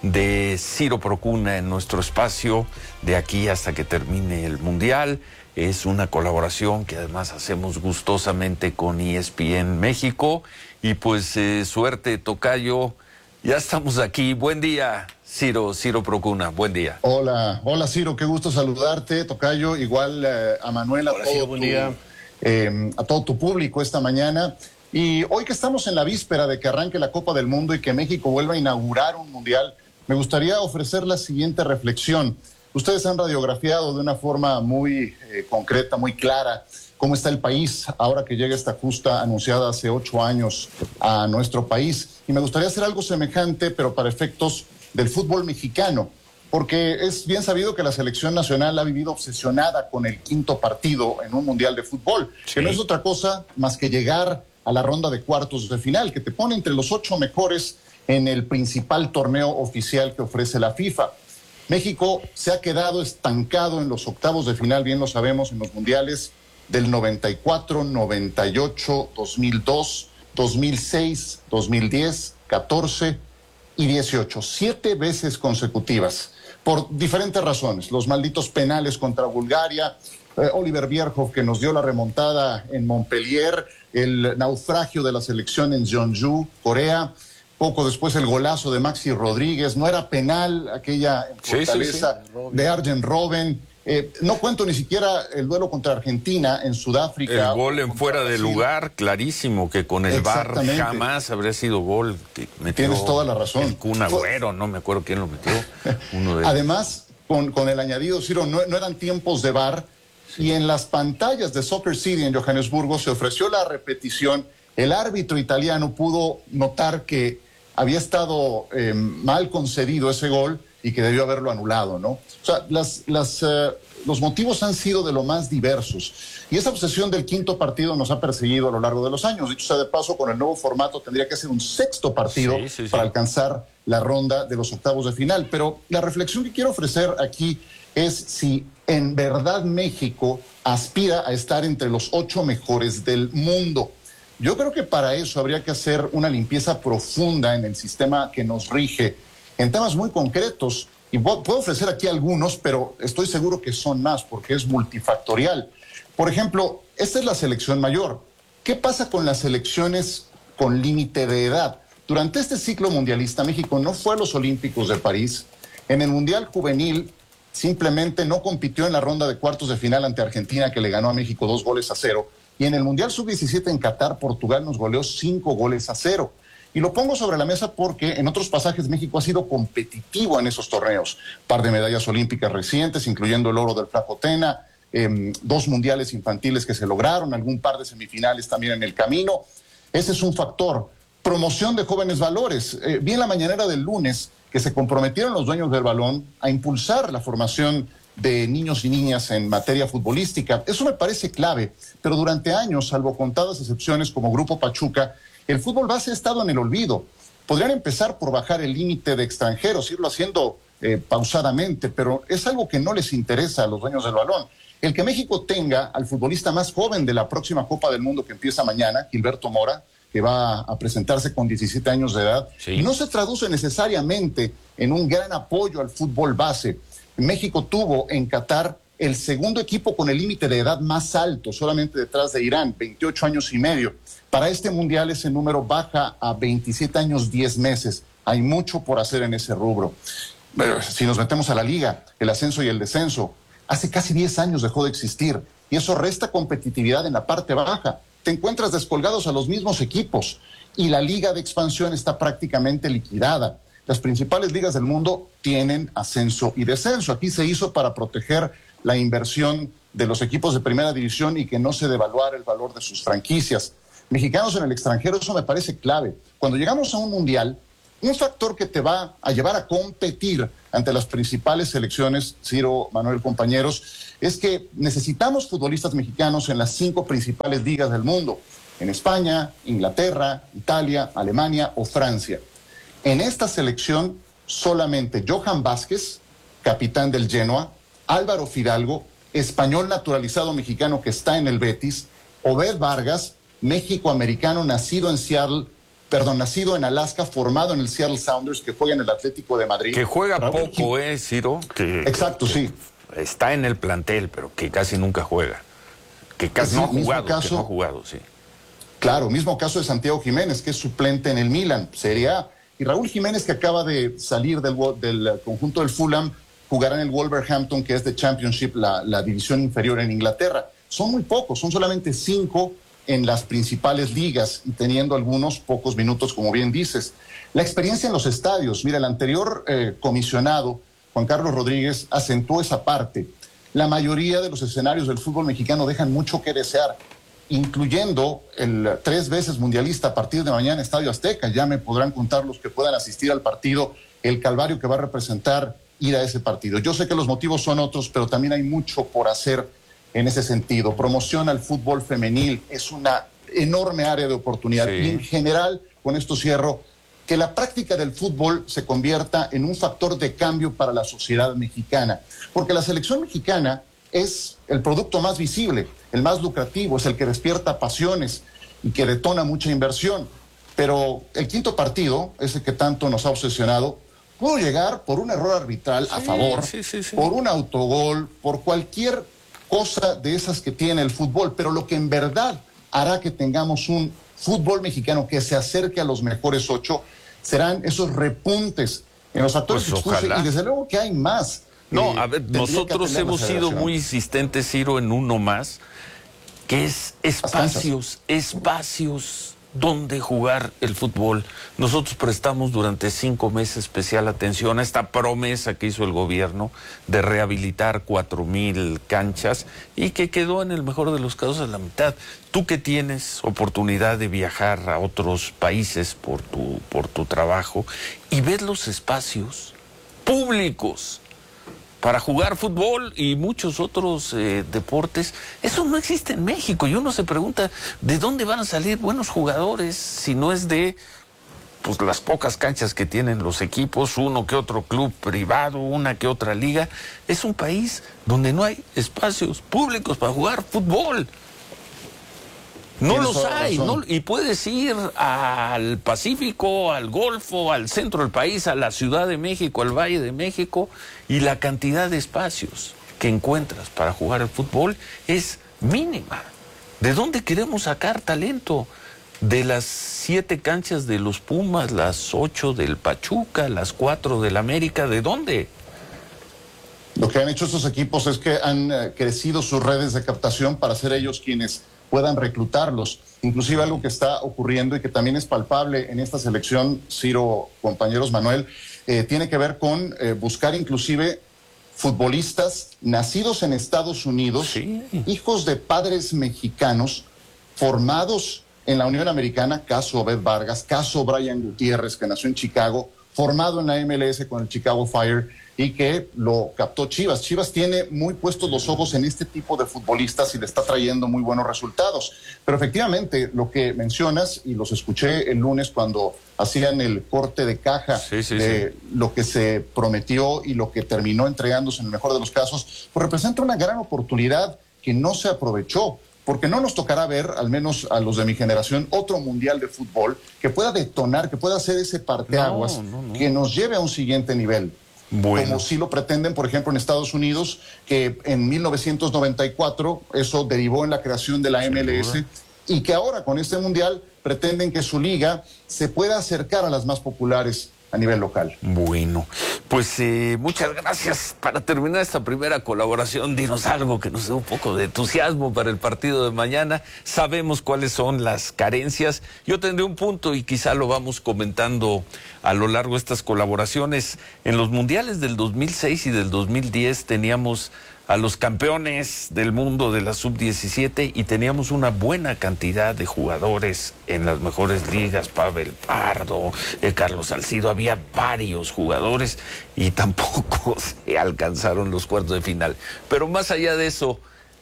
de Ciro Procuna en nuestro espacio de aquí hasta que termine el Mundial. Es una colaboración que además hacemos gustosamente con E S P N México. Y pues eh, suerte, tocayo, ya estamos aquí. Buen día, Ciro, Ciro Procuna, buen día. Hola, hola Ciro, qué gusto saludarte, tocayo, igual eh, a Manuel, a, Hola, todo Ciro, buen tu, día. Eh, a todo tu público esta mañana. Y hoy que estamos en la víspera de que arranque la Copa del Mundo y que México vuelva a inaugurar un Mundial, me gustaría ofrecer la siguiente reflexión. Ustedes han radiografiado de una forma muy eh, concreta, muy clara, cómo está el país ahora que llega esta justa anunciada hace ocho años a nuestro país. Y me gustaría hacer algo semejante, pero para efectos del fútbol mexicano, porque es bien sabido que la selección nacional ha vivido obsesionada con el quinto partido en un mundial de fútbol, sí. que no es otra cosa más que llegar a la ronda de cuartos de final, que te pone entre los ocho mejores en el principal torneo oficial que ofrece la FIFA. México se ha quedado estancado en los octavos de final, bien lo sabemos, en los mundiales del noventa y cuatro, noventa y ocho, dos mil dos, dos mil seis, dos mil diez, catorce y dieciocho, siete veces consecutivas, por diferentes razones. Los malditos penales contra Bulgaria, eh, Oliver Bierhoff que nos dio la remontada en Montpellier, el naufragio de la selección en Jeonju, Corea, poco después el golazo de Maxi Rodríguez, no era penal aquella fortaleza sí, sí, sí. de Arjen Robben. Eh, no cuento ni siquiera el duelo contra Argentina en Sudáfrica. El gol en fuera de lugar, clarísimo, que con el V A R jamás habría sido gol. Que metió Tienes toda la razón. El Kun Agüero, no me acuerdo quién lo metió. Uno de Además, con, con el añadido, Ciro, no, no eran tiempos de V A R, sí. y en las pantallas de Soccer City en Johannesburgo se ofreció la repetición. El árbitro italiano pudo notar que había estado eh, mal concedido ese gol y que debió haberlo anulado, ¿no? O sea, las, las, uh, los motivos han sido de lo más diversos. Y esa obsesión del quinto partido nos ha perseguido a lo largo de los años. Dicho sea de paso, con el nuevo formato tendría que ser un sexto partido sí, sí, sí. para alcanzar la ronda de los octavos de final. Pero la reflexión que quiero ofrecer aquí es si en verdad México aspira a estar entre los ocho mejores del mundo. Yo creo que para eso habría que hacer una limpieza profunda en el sistema que nos rige, en temas muy concretos, y puedo ofrecer aquí algunos, pero estoy seguro que son más, porque es multifactorial. Por ejemplo, esta es la selección mayor. ¿Qué pasa con las selecciones con límite de edad? Durante este ciclo mundialista, México no fue a los Olímpicos de París. En el Mundial Juvenil simplemente no compitió en la ronda de cuartos de final ante Argentina, que le ganó a México dos goles a cero. Y en el Mundial sub diecisiete en Qatar, Portugal nos goleó cinco goles a cero. Y lo pongo sobre la mesa porque en otros pasajes México ha sido competitivo en esos torneos. Un par de medallas olímpicas recientes, incluyendo el oro del Flaco Tena, eh, dos mundiales infantiles que se lograron, algún par de semifinales también en el camino. Ese es un factor. Promoción de jóvenes valores. Eh, vi en la mañanera del lunes que se comprometieron los dueños del balón a impulsar la formación de niños y niñas en materia futbolística. Eso me parece clave, pero durante años, salvo contadas excepciones como Grupo Pachuca, el fútbol base ha estado en el olvido. Podrían empezar por bajar el límite de extranjeros, irlo haciendo eh, pausadamente, pero es algo que no les interesa a los dueños del balón. El que México tenga al futbolista más joven de la próxima Copa del Mundo que empieza mañana, Gilberto Mora, que va a presentarse con diecisiete años de edad, sí. no se traduce necesariamente en un gran apoyo al fútbol base. México tuvo en Qatar el segundo equipo con el límite de edad más alto, solamente detrás de Irán, veintiocho años y medio. Para este mundial ese número baja a veintisiete años, diez meses. Hay mucho por hacer en ese rubro. Pero si nos metemos a la liga, el ascenso y el descenso, hace casi diez años dejó de existir y eso resta competitividad en la parte baja. Te encuentras descolgados a los mismos equipos y la liga de expansión está prácticamente liquidada. Las principales ligas del mundo tienen ascenso y descenso. Aquí se hizo para proteger la inversión de los equipos de primera división y que no se devaluara el valor de sus franquicias. Mexicanos en el extranjero, eso me parece clave. Cuando llegamos a un mundial, un factor que te va a llevar a competir ante las principales selecciones, Ciro, Manuel, compañeros, es que necesitamos futbolistas mexicanos en las cinco principales ligas del mundo, en España, Inglaterra, Italia, Alemania o Francia. En esta selección solamente Johan Vázquez, capitán del Genoa, Álvaro Fidalgo, español naturalizado mexicano que está en el Betis, Obed Vargas, México-americano nacido en Seattle, perdón, nacido en Alaska, formado en el Seattle Sounders, que juega en el Atlético de Madrid. Que juega Raúl poco, ¿eh, Ciro? Que, Exacto, que, sí. Está en el plantel, pero que casi nunca juega. Que casi Sí, no ha mismo jugado, caso, que no ha jugado, sí. Claro, mismo caso de Santiago Jiménez, que es suplente en el Milan, Serie A. Y Raúl Jiménez, que acaba de salir del, del conjunto del Fulham, jugará en el Wolverhampton, que es de Championship, la, la división inferior en Inglaterra. Son muy pocos, son solamente cinco en las principales ligas y teniendo algunos pocos minutos, como bien dices. La experiencia en los estadios, mira, el anterior eh, comisionado, Juan Carlos Rodríguez, acentuó esa parte. La mayoría de los escenarios del fútbol mexicano dejan mucho que desear, incluyendo el tres veces mundialista a partir de mañana Estadio Azteca. Ya me podrán contar los que puedan asistir al partido, el calvario que va a representar ir a ese partido. Yo sé que los motivos son otros, pero también hay mucho por hacer en ese sentido. Promoción al fútbol femenil es una enorme área de oportunidad. Sí. Y en general, con esto cierro, que la práctica del fútbol se convierta en un factor de cambio para la sociedad mexicana. Porque la selección mexicana es el producto más visible, el más lucrativo, es el que despierta pasiones y que detona mucha inversión. Pero el quinto partido, ese que tanto nos ha obsesionado, pudo llegar por un error arbitral sí, a favor, sí, sí, sí. por un autogol, por cualquier cosa de esas que tiene el fútbol, pero lo que en verdad hará que tengamos un fútbol mexicano que se acerque a los mejores ocho serán esos repuntes en los actores pues expulsos, y desde luego que hay más. No, eh, a ver, nosotros hemos sido muy insistentes, Ciro, en uno más, que es espacios, espacios donde jugar el fútbol. Nosotros prestamos durante cinco meses especial atención a esta promesa que hizo el gobierno de rehabilitar cuatro mil canchas y que quedó en el mejor de los casos a la mitad. Tú que tienes oportunidad de viajar a otros países por tu, por tu trabajo y ves los espacios públicos para jugar fútbol y muchos otros eh, deportes, eso no existe en México. Y uno se pregunta, ¿de dónde van a salir buenos jugadores si no es de pues las pocas canchas que tienen los equipos, uno que otro club privado, una que otra liga? Es un país donde no hay espacios públicos para jugar fútbol. No los hay, ¿no? Y puedes ir al Pacífico, al Golfo, al centro del país, a la Ciudad de México, al Valle de México, y la cantidad de espacios que encuentras para jugar al fútbol es mínima. ¿De dónde queremos sacar talento? De las siete canchas de los Pumas, las ocho del Pachuca, las cuatro del América, ¿de dónde? Lo que han hecho estos equipos es que han eh, crecido sus redes de captación para ser ellos quienes puedan reclutarlos. Inclusive algo que está ocurriendo y que también es palpable en esta selección, Ciro, compañeros, Manuel, eh, tiene que ver con eh, buscar inclusive futbolistas nacidos en Estados Unidos, sí. hijos de padres mexicanos, formados en la Unión Americana, caso Obed Vargas, caso Brian Gutiérrez, que nació en Chicago, formado en la M L S con el Chicago Fire, y que lo captó Chivas. Chivas tiene muy puestos los ojos en este tipo de futbolistas y le está trayendo muy buenos resultados. Pero efectivamente, lo que mencionas, y los escuché el lunes cuando hacían el corte de caja sí, sí, de sí. lo que se prometió y lo que terminó entregándose en el mejor de los casos, pues representa una gran oportunidad que no se aprovechó. Porque no nos tocará ver, al menos a los de mi generación, otro mundial de fútbol que pueda detonar, que pueda hacer ese parteaguas, no, no, no. que nos lleve a un siguiente nivel. Bueno. Como sí lo pretenden, por ejemplo, en Estados Unidos, que en mil novecientos noventa y cuatro eso derivó en la creación de la M L S, y que ahora con este mundial pretenden que su liga se pueda acercar a las más populares a nivel local. Bueno, pues eh, muchas gracias. Para terminar esta primera colaboración, dinos algo que nos dé un poco de entusiasmo para el partido de mañana. Sabemos cuáles son las carencias. Yo tendré un punto y quizá lo vamos comentando a lo largo de estas colaboraciones. En los mundiales del dos mil seis y del dos mil diez teníamos a los campeones del mundo de la sub diecisiete y teníamos una buena cantidad de jugadores en las mejores ligas. Pavel Pardo, eh, Carlos Salcido, había varios jugadores y tampoco se alcanzaron los cuartos de final. Pero más allá de eso,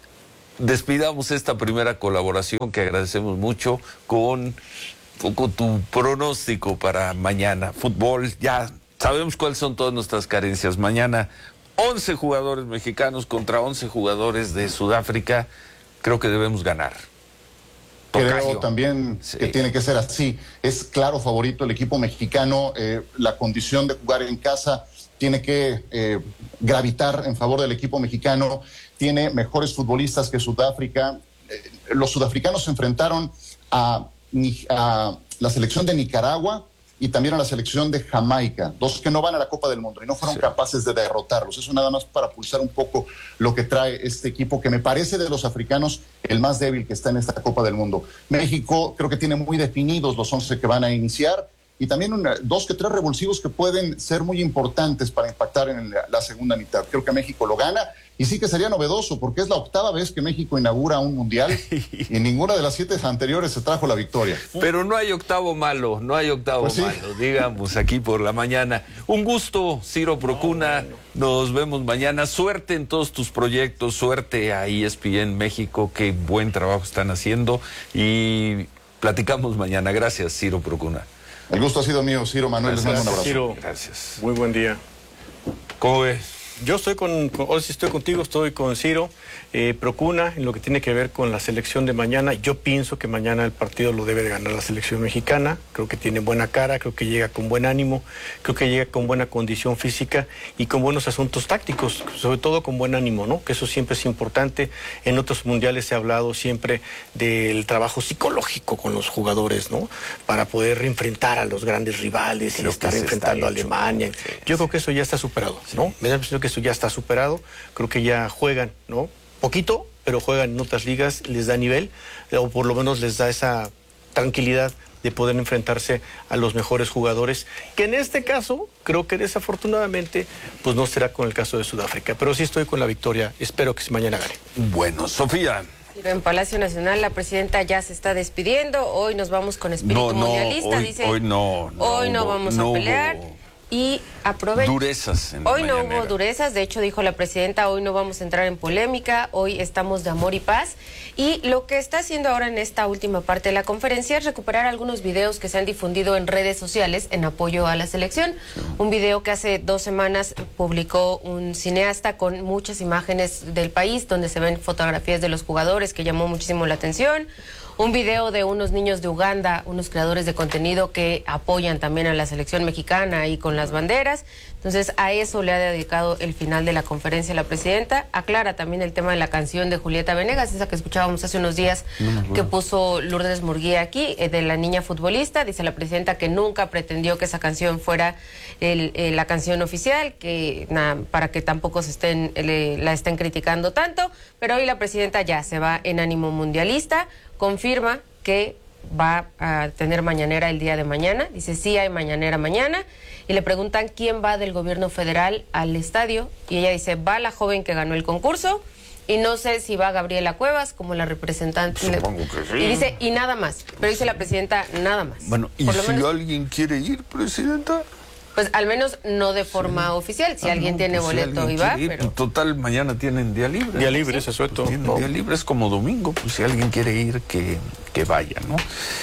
despidamos esta primera colaboración que agradecemos mucho con un poco tu pronóstico para mañana. Fútbol, ya sabemos cuáles son todas nuestras carencias. Mañana once jugadores mexicanos contra once jugadores de Sudáfrica. Creo que debemos ganar. Creo Tocayo. también Sí. que tiene que ser así. Es claro favorito el equipo mexicano. Eh, la condición de jugar en casa tiene que eh, gravitar en favor del equipo mexicano. Tiene mejores futbolistas que Sudáfrica. Eh, los sudafricanos se enfrentaron a, Ni- a la selección de Nicaragua y también a la selección de Jamaica, dos que no van a la Copa del Mundo y no fueron sí. capaces de derrotarlos. Eso nada más para pulsar un poco lo que trae este equipo, que me parece de los africanos el más débil que está en esta Copa del Mundo. México creo que tiene muy definidos los once que van a iniciar y también una, dos que tres revulsivos que pueden ser muy importantes para impactar en la, la segunda mitad. Creo que México lo gana y sí que sería novedoso porque es la octava vez que México inaugura un mundial y en ninguna de las siete anteriores se trajo la victoria. Pero no hay octavo malo, no hay octavo pues sí. malo, digamos, aquí por la mañana. Un gusto, Ciro Procuna, nos vemos mañana. Suerte en todos tus proyectos, suerte a E S P N México, qué buen trabajo están haciendo y platicamos mañana. Gracias, Ciro Procuna. El gusto ha sido mío, Ciro. Manuel, les mando un abrazo. Ciro, gracias. Muy buen día. ¿Cómo ves? Yo estoy con, con, hoy sí estoy contigo, estoy con Ciro, eh, Procuna, en lo que tiene que ver con la selección de mañana. Yo pienso que mañana el partido lo debe de ganar la selección mexicana. Creo que tiene buena cara, creo que llega con buen ánimo, creo que llega con buena condición física y con buenos asuntos tácticos, sobre todo con buen ánimo, ¿no? Que eso siempre es importante. En otros mundiales se ha hablado siempre del trabajo psicológico con los jugadores, ¿no? Para poder enfrentar a los grandes rivales creo y estar enfrentando a Alemania. Sí, Yo sí. creo que eso ya está superado, ¿no? Sí. Me da la impresión que eso ya está superado, creo que ya juegan, ¿no? Poquito, pero juegan en otras ligas, les da nivel, o por lo menos les da esa tranquilidad de poder enfrentarse a los mejores jugadores, que en este caso, creo que desafortunadamente, pues no será con el caso de Sudáfrica, pero sí estoy con la victoria, espero que mañana gane. Bueno, Sofía. En Palacio Nacional la presidenta ya se está despidiendo, hoy nos vamos con espíritu no, no, mundialista, hoy, dice, hoy no, no hoy no hubo, vamos no a pelear. Hubo... Y aprovecho. Durezas. En hoy la no mañanera. hubo durezas, de hecho dijo la presidenta, hoy no vamos a entrar en polémica, hoy estamos de amor y paz. Y lo que está haciendo ahora en esta última parte de la conferencia es recuperar algunos videos que se han difundido en redes sociales en apoyo a la selección. Sí. Un video que hace dos semanas publicó un cineasta con muchas imágenes del país, donde se ven fotografías de los jugadores, que llamó muchísimo la atención. Un video de unos niños de Uganda, unos creadores de contenido que apoyan también a la selección mexicana y con las banderas. Entonces, a eso le ha dedicado el final de la conferencia la presidenta. Aclara también el tema de la canción de Julieta Venegas, esa que escuchábamos hace unos días, no que puso Lourdes Murguía aquí, eh, de la niña futbolista. Dice la presidenta que nunca pretendió que esa canción fuera el, eh, la canción oficial, que na, para que tampoco se estén le, la estén criticando tanto. Pero hoy la presidenta ya se va en ánimo mundialista, confirma que va a tener mañanera el día de mañana. Dice, sí hay mañanera mañana. Y le preguntan quién va del gobierno federal al estadio. Y ella dice, va la joven que ganó el concurso. Y no sé si va Gabriela Cuevas como la representante. Supongo que sí. Y dice, y nada más. Pero dice la presidenta, nada más. Bueno, ¿y si menos, alguien quiere ir, presidenta? Pues al menos no de forma sí. oficial. Si ah, alguien no, tiene pues boleto si alguien y va. Ir, pero... Total, mañana tienen día libre. Día libre, eso es suelto. Pues no. Día libre es como domingo. Pues si alguien quiere ir, que, que vaya, ¿no?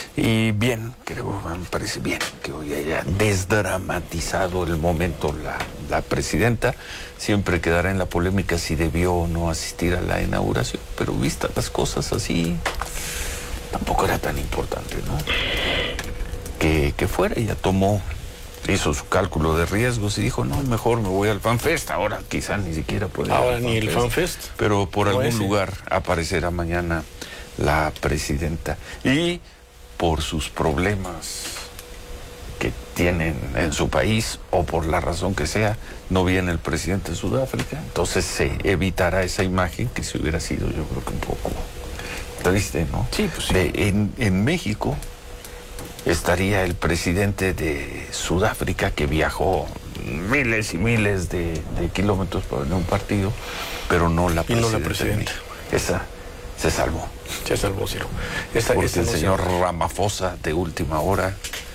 Y bien, creo, me parece bien que hoy haya desdramatizado el momento la, la presidenta. Siempre quedará en la polémica si debió o no asistir a la inauguración. Pero vistas las cosas así, tampoco era tan importante, ¿no? Que, que fuera, ella tomó hizo su cálculo de riesgos y dijo, no, mejor me voy al FanFest. Ahora quizá ni siquiera puede ir Ahora al ni el FanFest. Pero por No algún ese. lugar aparecerá mañana la presidenta. Y por sus problemas que tienen en su país, o por la razón que sea, no viene el presidente de Sudáfrica. Entonces se evitará esa imagen que si hubiera sido, yo creo que un poco triste, ¿no? Sí, pues sí. De, en, en México estaría el presidente de Sudáfrica, que viajó miles y miles de, de kilómetros para ir a un partido, pero no la Y no presidenta. la presidenta. Esa se salvó. Se salvó, Ciro. Esta, Porque esta el no se- señor Ramaphosa, de última hora,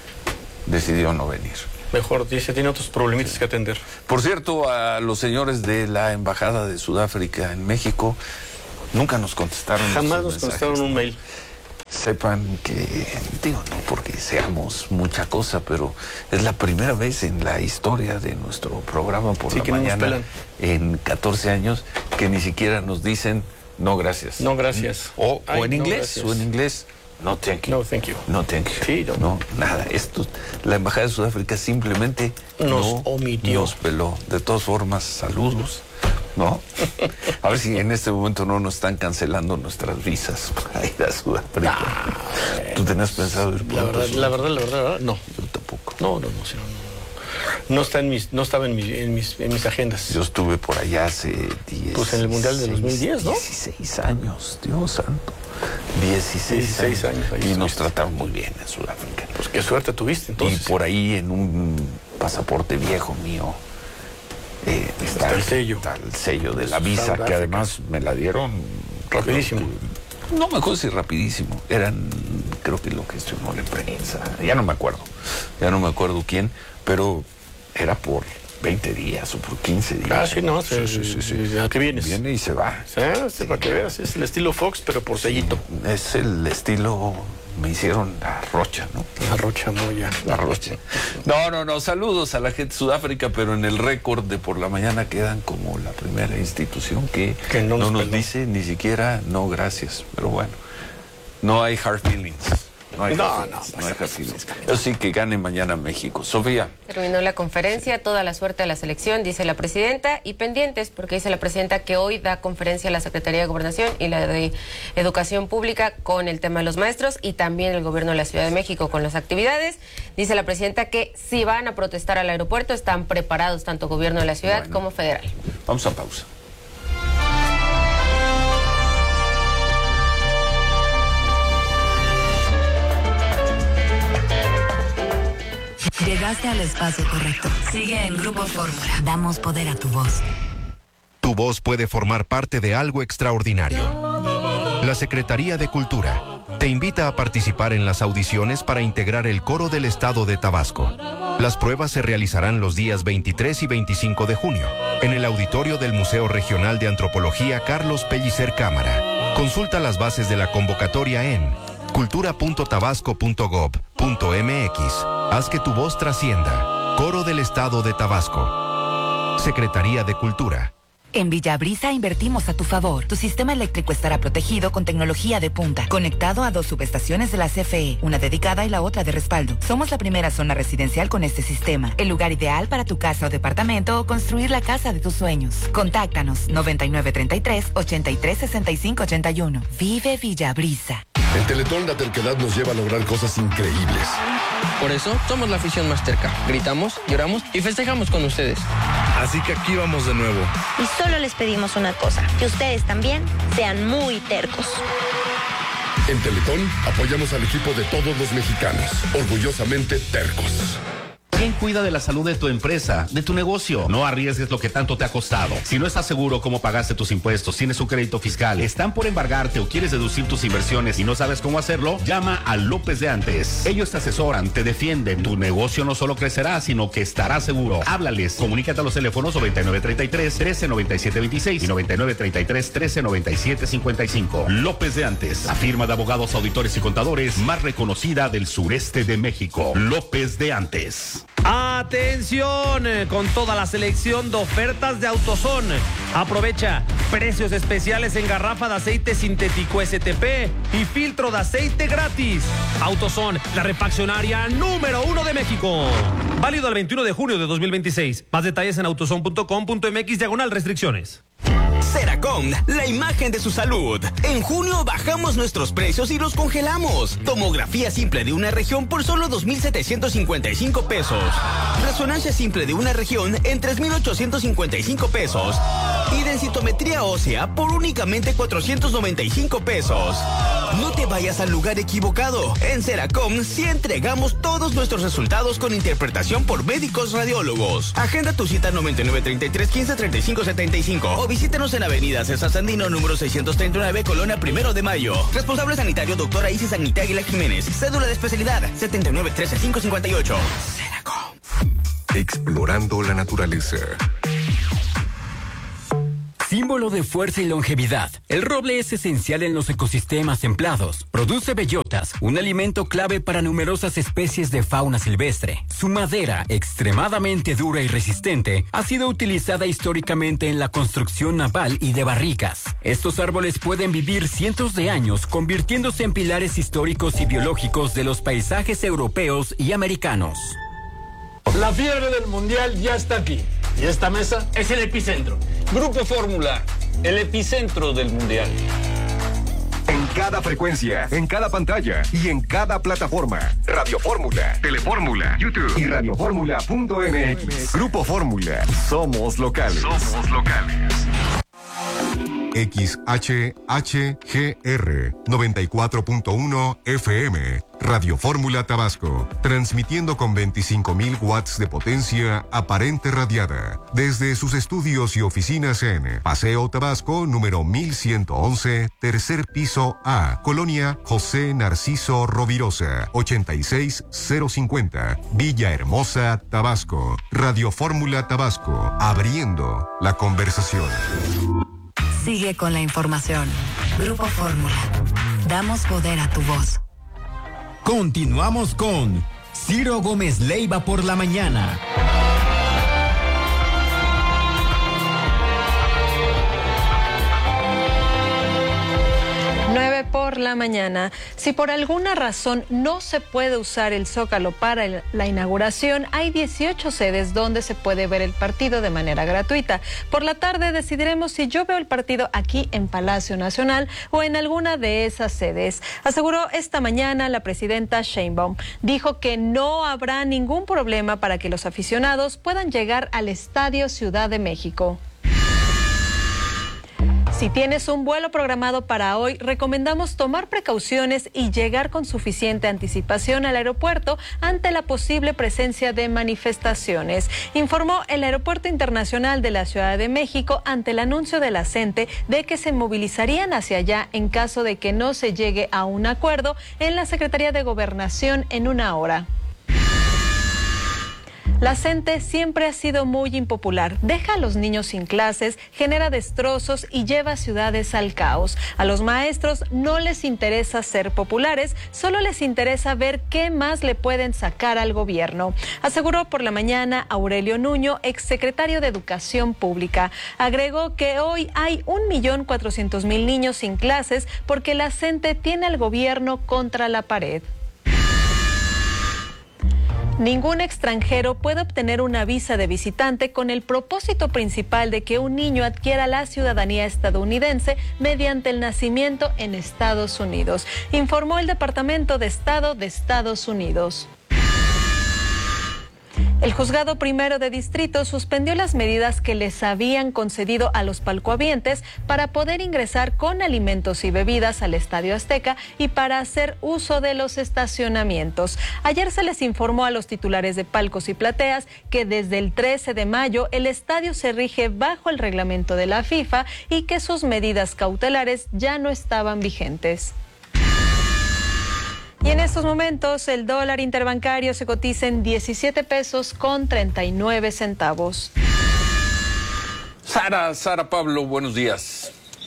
decidió no venir. Mejor dice, tiene otros problemitas que atender. Por cierto, a los señores de la Embajada de Sudáfrica en México, nunca nos contestaron. Jamás nuestros nos mensajes. contestaron un mail. Sepan que, digo, no porque seamos mucha cosa, pero es la primera vez en la historia de nuestro programa por Sí, la que no nos mañana, pelan. en catorce años, que ni siquiera nos dicen no gracias. No, gracias. O, Ay, o en no, inglés, gracias. o en inglés, no thank you. No, thank you. No thank you. Sí, no. No, nada. Esto, la Embajada de Sudáfrica simplemente Nos no omitió. nos peló. De todas formas, saludos. ¿No? A ver si en este momento no nos están cancelando nuestras visas para ir a Sudáfrica. ¿Tú tenías pensado ir La pronto? verdad, la verdad, la verdad, la verdad, no. Yo tampoco. No, no, no, Ciro, no, no. No está en mis, no estaba en mis, en mis, en mis agendas. Yo estuve por allá hace diez. Pues en el Mundial de dos mil diez, ¿no? dieciséis años, Dios santo. dieciséis, dieciséis años, ahí Y nos estuviste. trataron muy bien en Sudáfrica. Pues qué suerte tuviste entonces. Y por ahí en un pasaporte viejo mío eh, está, Está el sello. está el sello de la South visa, que Africa. además me la dieron Rapidísimo. No me acuerdo si rapidísimo. Eran, creo que lo gestionó la prensa. Ya no me acuerdo. Ya no me acuerdo quién, pero era por veinte días o por quince días. Ah, sí, no, sí, sí, sí, sí. ¿A qué vienes? Viene y se va. Sí, sí, para que veas, es el estilo Fox, pero por sellito. Es el estilo, me hicieron la rocha, ¿no? La rocha moya. La rocha. No, no, no, saludos a la gente de Sudáfrica, pero en el récord de por la mañana quedan como la primera institución que, Que no no, nos nos peló. dice ni siquiera no gracias. Pero bueno, no hay hard feelings. No hay No, hard no, feelings, no hay hard feelings. Yo sí que gane mañana México. Sofía. Terminó la conferencia, toda la suerte a la selección, dice la presidenta, y pendientes, porque dice la presidenta que hoy da conferencia a la Secretaría de Gobernación y la de Educación Pública con el tema de los maestros, y también el gobierno de la Ciudad de México con las actividades. Dice la presidenta que si van a protestar al aeropuerto, están preparados tanto gobierno de la ciudad Bueno. como federal. Vamos a pausa. Llegaste al espacio correcto. Sigue en Grupo Fórmula. Damos poder a tu voz. Tu voz puede formar parte de algo extraordinario. La Secretaría de Cultura te invita a participar en las audiciones para integrar el coro del estado de Tabasco. Las pruebas se realizarán los días veintitrés y veinticinco de junio en el auditorio del Museo Regional de Antropología Carlos Pellicer Cámara. Consulta las bases de la convocatoria en cultura punto tabasco punto gob punto mx. Haz que tu voz trascienda. Coro del Estado de Tabasco. Secretaría de Cultura. En Villabrisa invertimos a tu favor. Tu sistema eléctrico estará protegido con tecnología de punta, conectado a dos subestaciones de la C F E, una dedicada y la otra de respaldo. Somos la primera zona residencial con este sistema, el lugar ideal para tu casa o departamento o construir la casa de tus sueños. Contáctanos noventa y nueve treinta y tres, ochenta y tres sesenta y cinco ochenta y uno. Vive Villabrisa. En Teletón la terquedad nos lleva a lograr cosas increíbles. Por eso somos la afición más terca. Gritamos, lloramos y festejamos con ustedes. Así que aquí vamos de nuevo. Y solo les pedimos una cosa, que ustedes también sean muy tercos. En Teletón apoyamos al equipo de todos los mexicanos, orgullosamente tercos. ¿Quién cuida de la salud de tu empresa, de tu negocio? No arriesgues lo que tanto te ha costado. Si no estás seguro cómo pagaste tus impuestos, tienes un crédito fiscal, están por embargarte o quieres deducir tus inversiones y no sabes cómo hacerlo, llama a López de Antes. Ellos te asesoran, te defienden. Tu negocio no solo crecerá, sino que estará seguro. Háblales. Comunícate a los teléfonos noventa y nueve treinta y tres, trece noventa y siete veintiséis y noventa y nueve treinta y tres, trece noventa y siete cincuenta y cinco. López de Antes, la firma de abogados, auditores y contadores más reconocida del sureste de México. López de Antes. Atención, con toda la selección de ofertas de AutoZone. Aprovecha precios especiales en garrafa de aceite sintético S T P y filtro de aceite gratis. AutoZone, la refaccionaria número uno de México. Válido al veintiuno de junio de dos mil veintiséis. Más detalles en autozone punto com punto m x diagonal restricciones. Seracom, la imagen de su salud. En junio bajamos nuestros precios y los congelamos. Tomografía simple de una región por solo dos mil setecientos cincuenta y cinco pesos. Resonancia simple de una región en tres mil ochocientos cincuenta y cinco pesos. Y densitometría ósea por únicamente cuatrocientos noventa y cinco pesos. No te vayas al lugar equivocado. En Seracom sí entregamos todos nuestros resultados con interpretación por médicos radiólogos. Agenda tu cita noventa y nueve, treinta y tres, quince, treinta y cinco, setenta y cinco o visítenos en Avenida César Sandino, número seiscientos treinta y nueve, Colonia Primero de Mayo. Responsable sanitario, doctora Isis Agnita Águila Jiménez. Cédula de especialidad, setenta y nueve, trece, quinientos cincuenta y ocho. Seracom. Explorando la naturaleza. Símbolo de fuerza y longevidad, el roble es esencial en los ecosistemas templados. Produce bellotas, un alimento clave para numerosas especies de fauna silvestre. Su madera, extremadamente dura y resistente, ha sido utilizada históricamente en la construcción naval y de barricas. Estos árboles pueden vivir cientos de años, convirtiéndose en pilares históricos y biológicos de los paisajes europeos y americanos. La fiebre del mundial ya está aquí. Y esta mesa es el epicentro. Grupo Fórmula, el epicentro del mundial. En cada frecuencia, en cada pantalla y en cada plataforma. Radio Fórmula, Telefórmula, YouTube y radio fórmula punto m x. Grupo Fórmula, somos locales. Somos locales. X H H G R noventa y cuatro punto uno F M, Radio Fórmula Tabasco, transmitiendo con veinticinco mil watts de potencia aparente radiada, desde sus estudios y oficinas en Paseo Tabasco, número mil ciento once, tercer piso A, Colonia José Narciso Rovirosa, ochenta y seis cero cincuenta, Villahermosa, Tabasco. Radio Fórmula Tabasco, abriendo la conversación. Sigue con la información. Grupo Fórmula. Damos poder a tu voz. Continuamos con Ciro Gómez Leiva por la mañana. nueve por la mañana. Si por alguna razón no se puede usar el Zócalo para el, la inauguración, hay dieciocho sedes donde se puede ver el partido de manera gratuita. Por la tarde decidiremos si yo veo el partido aquí en Palacio Nacional o en alguna de esas sedes. Aseguró esta mañana la presidenta Sheinbaum. Dijo que no habrá ningún problema para que los aficionados puedan llegar al Estadio Ciudad de México. Si tienes un vuelo programado para hoy, recomendamos tomar precauciones y llegar con suficiente anticipación al aeropuerto ante la posible presencia de manifestaciones, informó el Aeropuerto Internacional de la Ciudad de México ante el anuncio de la CENTE de que se movilizarían hacia allá en caso de que no se llegue a un acuerdo en la Secretaría de Gobernación en una hora. La CENTE siempre ha sido muy impopular. Deja a los niños sin clases, genera destrozos y lleva ciudades al caos. A los maestros no les interesa ser populares, solo les interesa ver qué más le pueden sacar al gobierno, aseguró por la mañana Aurelio Nuño, exsecretario de Educación Pública. Agregó que hoy hay un millón cuatrocientos mil niños sin clases porque la CENTE tiene al gobierno contra la pared. Ningún extranjero puede obtener una visa de visitante con el propósito principal de que un niño adquiera la ciudadanía estadounidense mediante el nacimiento en Estados Unidos, informó el Departamento de Estado de Estados Unidos. El Juzgado Primero de Distrito suspendió las medidas que les habían concedido a los palcohabientes para poder ingresar con alimentos y bebidas al Estadio Azteca y para hacer uso de los estacionamientos. Ayer se les informó a los titulares de palcos y plateas que desde el trece de mayo el estadio se rige bajo el reglamento de la FIFA y que sus medidas cautelares ya no estaban vigentes. Y en estos momentos el dólar interbancario se cotiza en diecisiete pesos con treinta y nueve centavos. Sara, Sara Pablo, buenos días.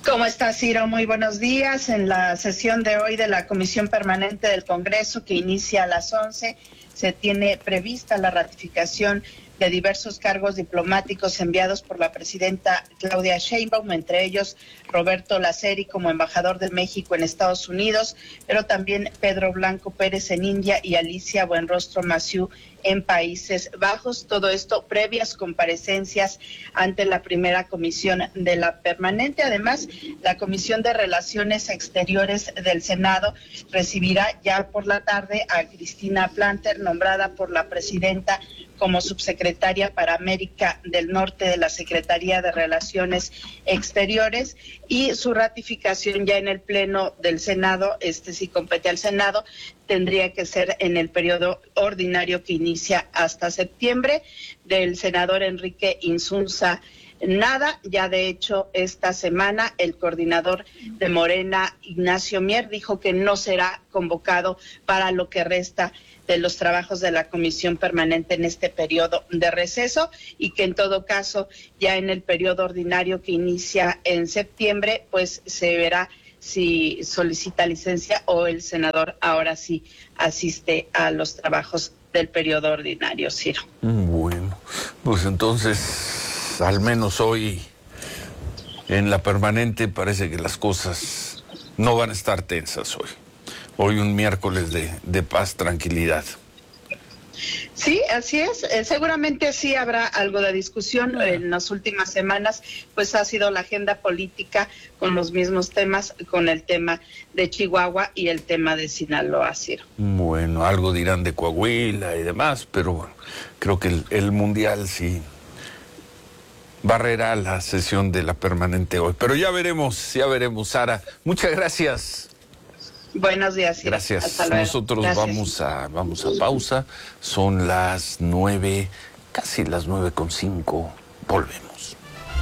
¿Cómo está, Ciro? Muy buenos días. En la sesión de hoy de la Comisión Permanente del Congreso, que inicia a las once, se tiene prevista la ratificación de diversos cargos diplomáticos enviados por la presidenta Claudia Sheinbaum, entre ellos Roberto Laceri como embajador de México en Estados Unidos, pero también Pedro Blanco Pérez en India y Alicia Buenrostro Massieu en Países Bajos. Todo esto previas comparecencias ante la primera comisión de la permanente. Además, la Comisión de Relaciones Exteriores del Senado recibirá ya por la tarde a Cristina Planter, nombrada por la presidenta como subsecretaria para América del Norte de la Secretaría de Relaciones Exteriores, y su ratificación ya en el Pleno del Senado, este sí compete al Senado, tendría que ser en el periodo ordinario que inicia hasta septiembre. Del senador Enrique Insunza, nada. Ya de hecho esta semana el coordinador de Morena, Ignacio Mier, dijo que no será convocado para lo que resta de los trabajos de la Comisión Permanente en este periodo de receso, y que en todo caso ya en el periodo ordinario que inicia en septiembre pues se verá si solicita licencia o el senador ahora sí asiste a los trabajos del periodo ordinario, Ciro. Bueno, pues entonces al menos hoy en la permanente parece que las cosas no van a estar tensas hoy. Hoy un miércoles de, de paz, tranquilidad. Sí, así es. Eh, seguramente sí habrá algo de discusión. En las últimas semanas, pues ha sido la agenda política con los mismos temas, con el tema de Chihuahua y el tema de Sinaloa, Ciro. Bueno, algo dirán de Coahuila y demás, pero bueno, creo que el, el Mundial sí barrerá la sesión de la permanente hoy. Pero ya veremos, ya veremos, Sara. Muchas gracias. Buenos días. Ciro. Gracias. Hasta luego. Nosotros Gracias. vamos a vamos a pausa. Son las nueve, casi las nueve con cinco. Volvemos.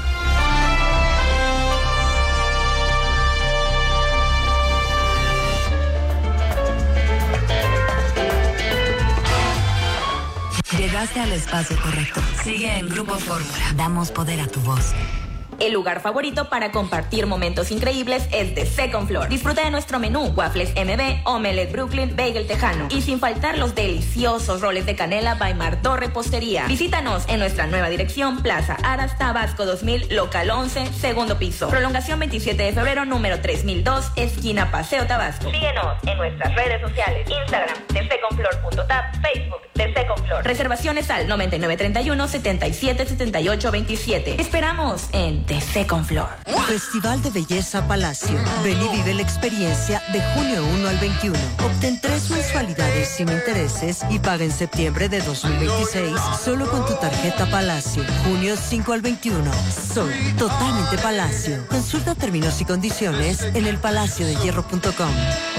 Llegaste al espacio correcto. Sigue en Grupo Fórmula. Damos poder a tu voz. El lugar favorito para compartir momentos increíbles es The Second Floor. Disfruta de nuestro menú: waffles M B, omelette Brooklyn, bagel tejano. Y sin faltar los deliciosos roles de canela by Martor Repostería. Visítanos en nuestra nueva dirección, Plaza Aras, Tabasco dos mil, local once, segundo piso. Prolongación veintisiete de febrero, número tres mil dos, esquina Paseo Tabasco. Síguenos en nuestras redes sociales: Instagram, the second floor punto tap, Facebook, The Second Floor. Reservaciones al noventa y nueve treinta y uno, setenta y siete setenta y ocho veintisiete. Esperamos en The Second Floor. Festival de Belleza Palacio. Ven y vive la experiencia de junio uno al veintiuno. Obtén tres mensualidades sin intereses y paga en septiembre de dos mil veintiséis solo con tu tarjeta Palacio. Junio cinco al veintiuno. Soy totalmente Palacio. Consulta términos y condiciones en el palacio de hierro punto com.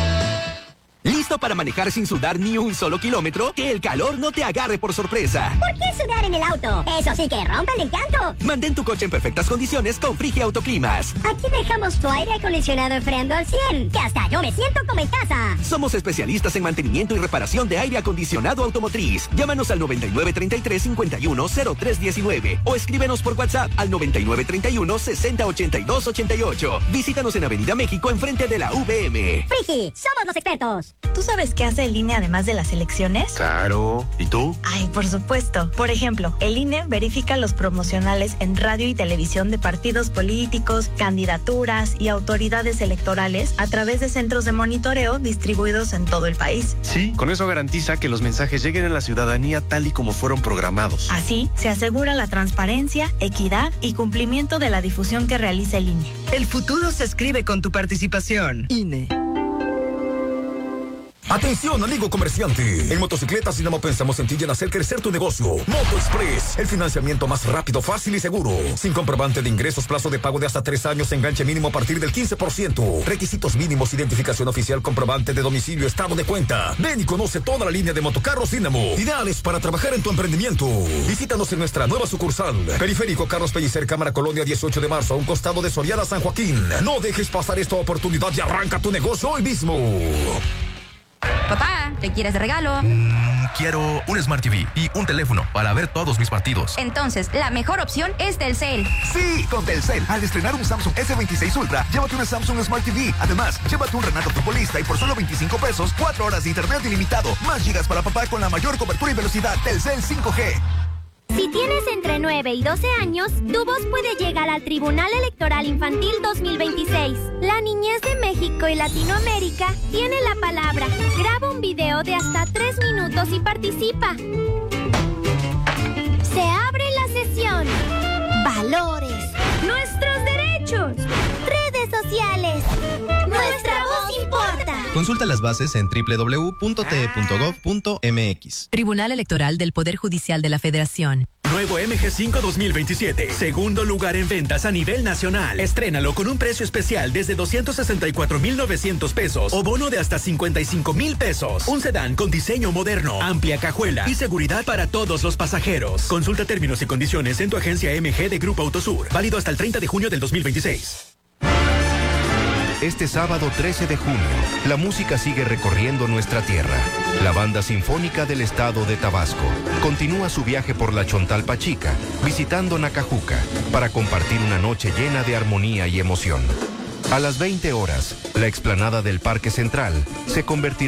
¿Listo para manejar sin sudar ni un solo kilómetro? Que el calor no te agarre por sorpresa. ¿Por qué sudar en el auto? Eso sí que rompe el encanto. Mantén tu coche en perfectas condiciones con Frigia Autoclimas. Aquí dejamos tu aire acondicionado enfriando al cien, que hasta yo me siento como en casa. Somos especialistas en mantenimiento y reparación de aire acondicionado automotriz. Llámanos al noventa y nueve treinta y tres cincuenta y uno cero tres diecinueve o escríbenos por WhatsApp al noventa y nueve treinta y uno sesenta ochenta y dos ochenta y ocho. Visítanos en Avenida México enfrente de la V M. Frigi, somos los expertos. ¿Tú sabes qué hace el I N E además de las elecciones? Claro. ¿Y tú? Ay, por supuesto. Por ejemplo, el I N E verifica los promocionales en radio y televisión de partidos políticos, candidaturas y autoridades electorales a través de centros de monitoreo distribuidos en todo el país. Sí, con eso garantiza que los mensajes lleguen a la ciudadanía tal y como fueron programados. Así, se asegura la transparencia, equidad y cumplimiento de la difusión que realiza el I N E. El futuro se escribe con tu participación. I N E. Atención, amigo comerciante. En Motocicletas Dinamo pensamos en ti y en hacer crecer tu negocio. Moto Express, el financiamiento más rápido, fácil y seguro. Sin comprobante de ingresos, plazo de pago de hasta tres años, enganche mínimo a partir del quince por ciento. Requisitos mínimos: identificación oficial, comprobante de domicilio, estado de cuenta. Ven y conoce toda la línea de motocarros Dinamo, ideales para trabajar en tu emprendimiento. Visítanos en nuestra nueva sucursal, Periférico Carlos Pellicer, Cámara Colonia dieciocho de marzo, a un costado de Soriana San Joaquín. No dejes pasar esta oportunidad y arranca tu negocio hoy mismo. Papá, ¿qué quieres de regalo? Mm, quiero un Smart T V y un teléfono para ver todos mis partidos. Entonces, la mejor opción es Telcel. Sí, con Telcel. Al estrenar un Samsung ese veintiséis Ultra, llévate una Samsung Smart T V. Además, llévate un Renato Futbolista y por solo veinticinco pesos, cuatro horas de internet ilimitado. Más gigas para papá con la mayor cobertura y velocidad. Telcel cinco G. Si tienes entre nueve y doce años, tu voz puede llegar al Tribunal Electoral Infantil dos mil veintiséis. La niñez de México y Latinoamérica tiene la palabra. Graba un video de hasta tres minutos y participa. Se abre la sesión. Valores. Nuestros derechos. Redes sociales. Nuestra voz importa. Consulta las bases en doble u doble u doble u punto t e punto gov punto m x. Tribunal Electoral del Poder Judicial de la Federación. Nuevo M G cinco dos mil veintisiete. Segundo lugar en ventas a nivel nacional. Estrénalo con un precio especial desde doscientos sesenta y cuatro mil novecientos pesos o bono de hasta cincuenta y cinco mil pesos. Un sedán con diseño moderno, amplia cajuela y seguridad para todos los pasajeros. Consulta términos y condiciones en tu agencia M G de Grupo Autosur. Válido hasta el treinta de junio del dos mil veintiséis. Este sábado trece de junio, la música sigue recorriendo nuestra tierra. La Banda Sinfónica del Estado de Tabasco continúa su viaje por la Chontalpa Chica, visitando Nacajuca, para compartir una noche llena de armonía y emoción. A las veinte horas, la explanada del Parque Central se convertirá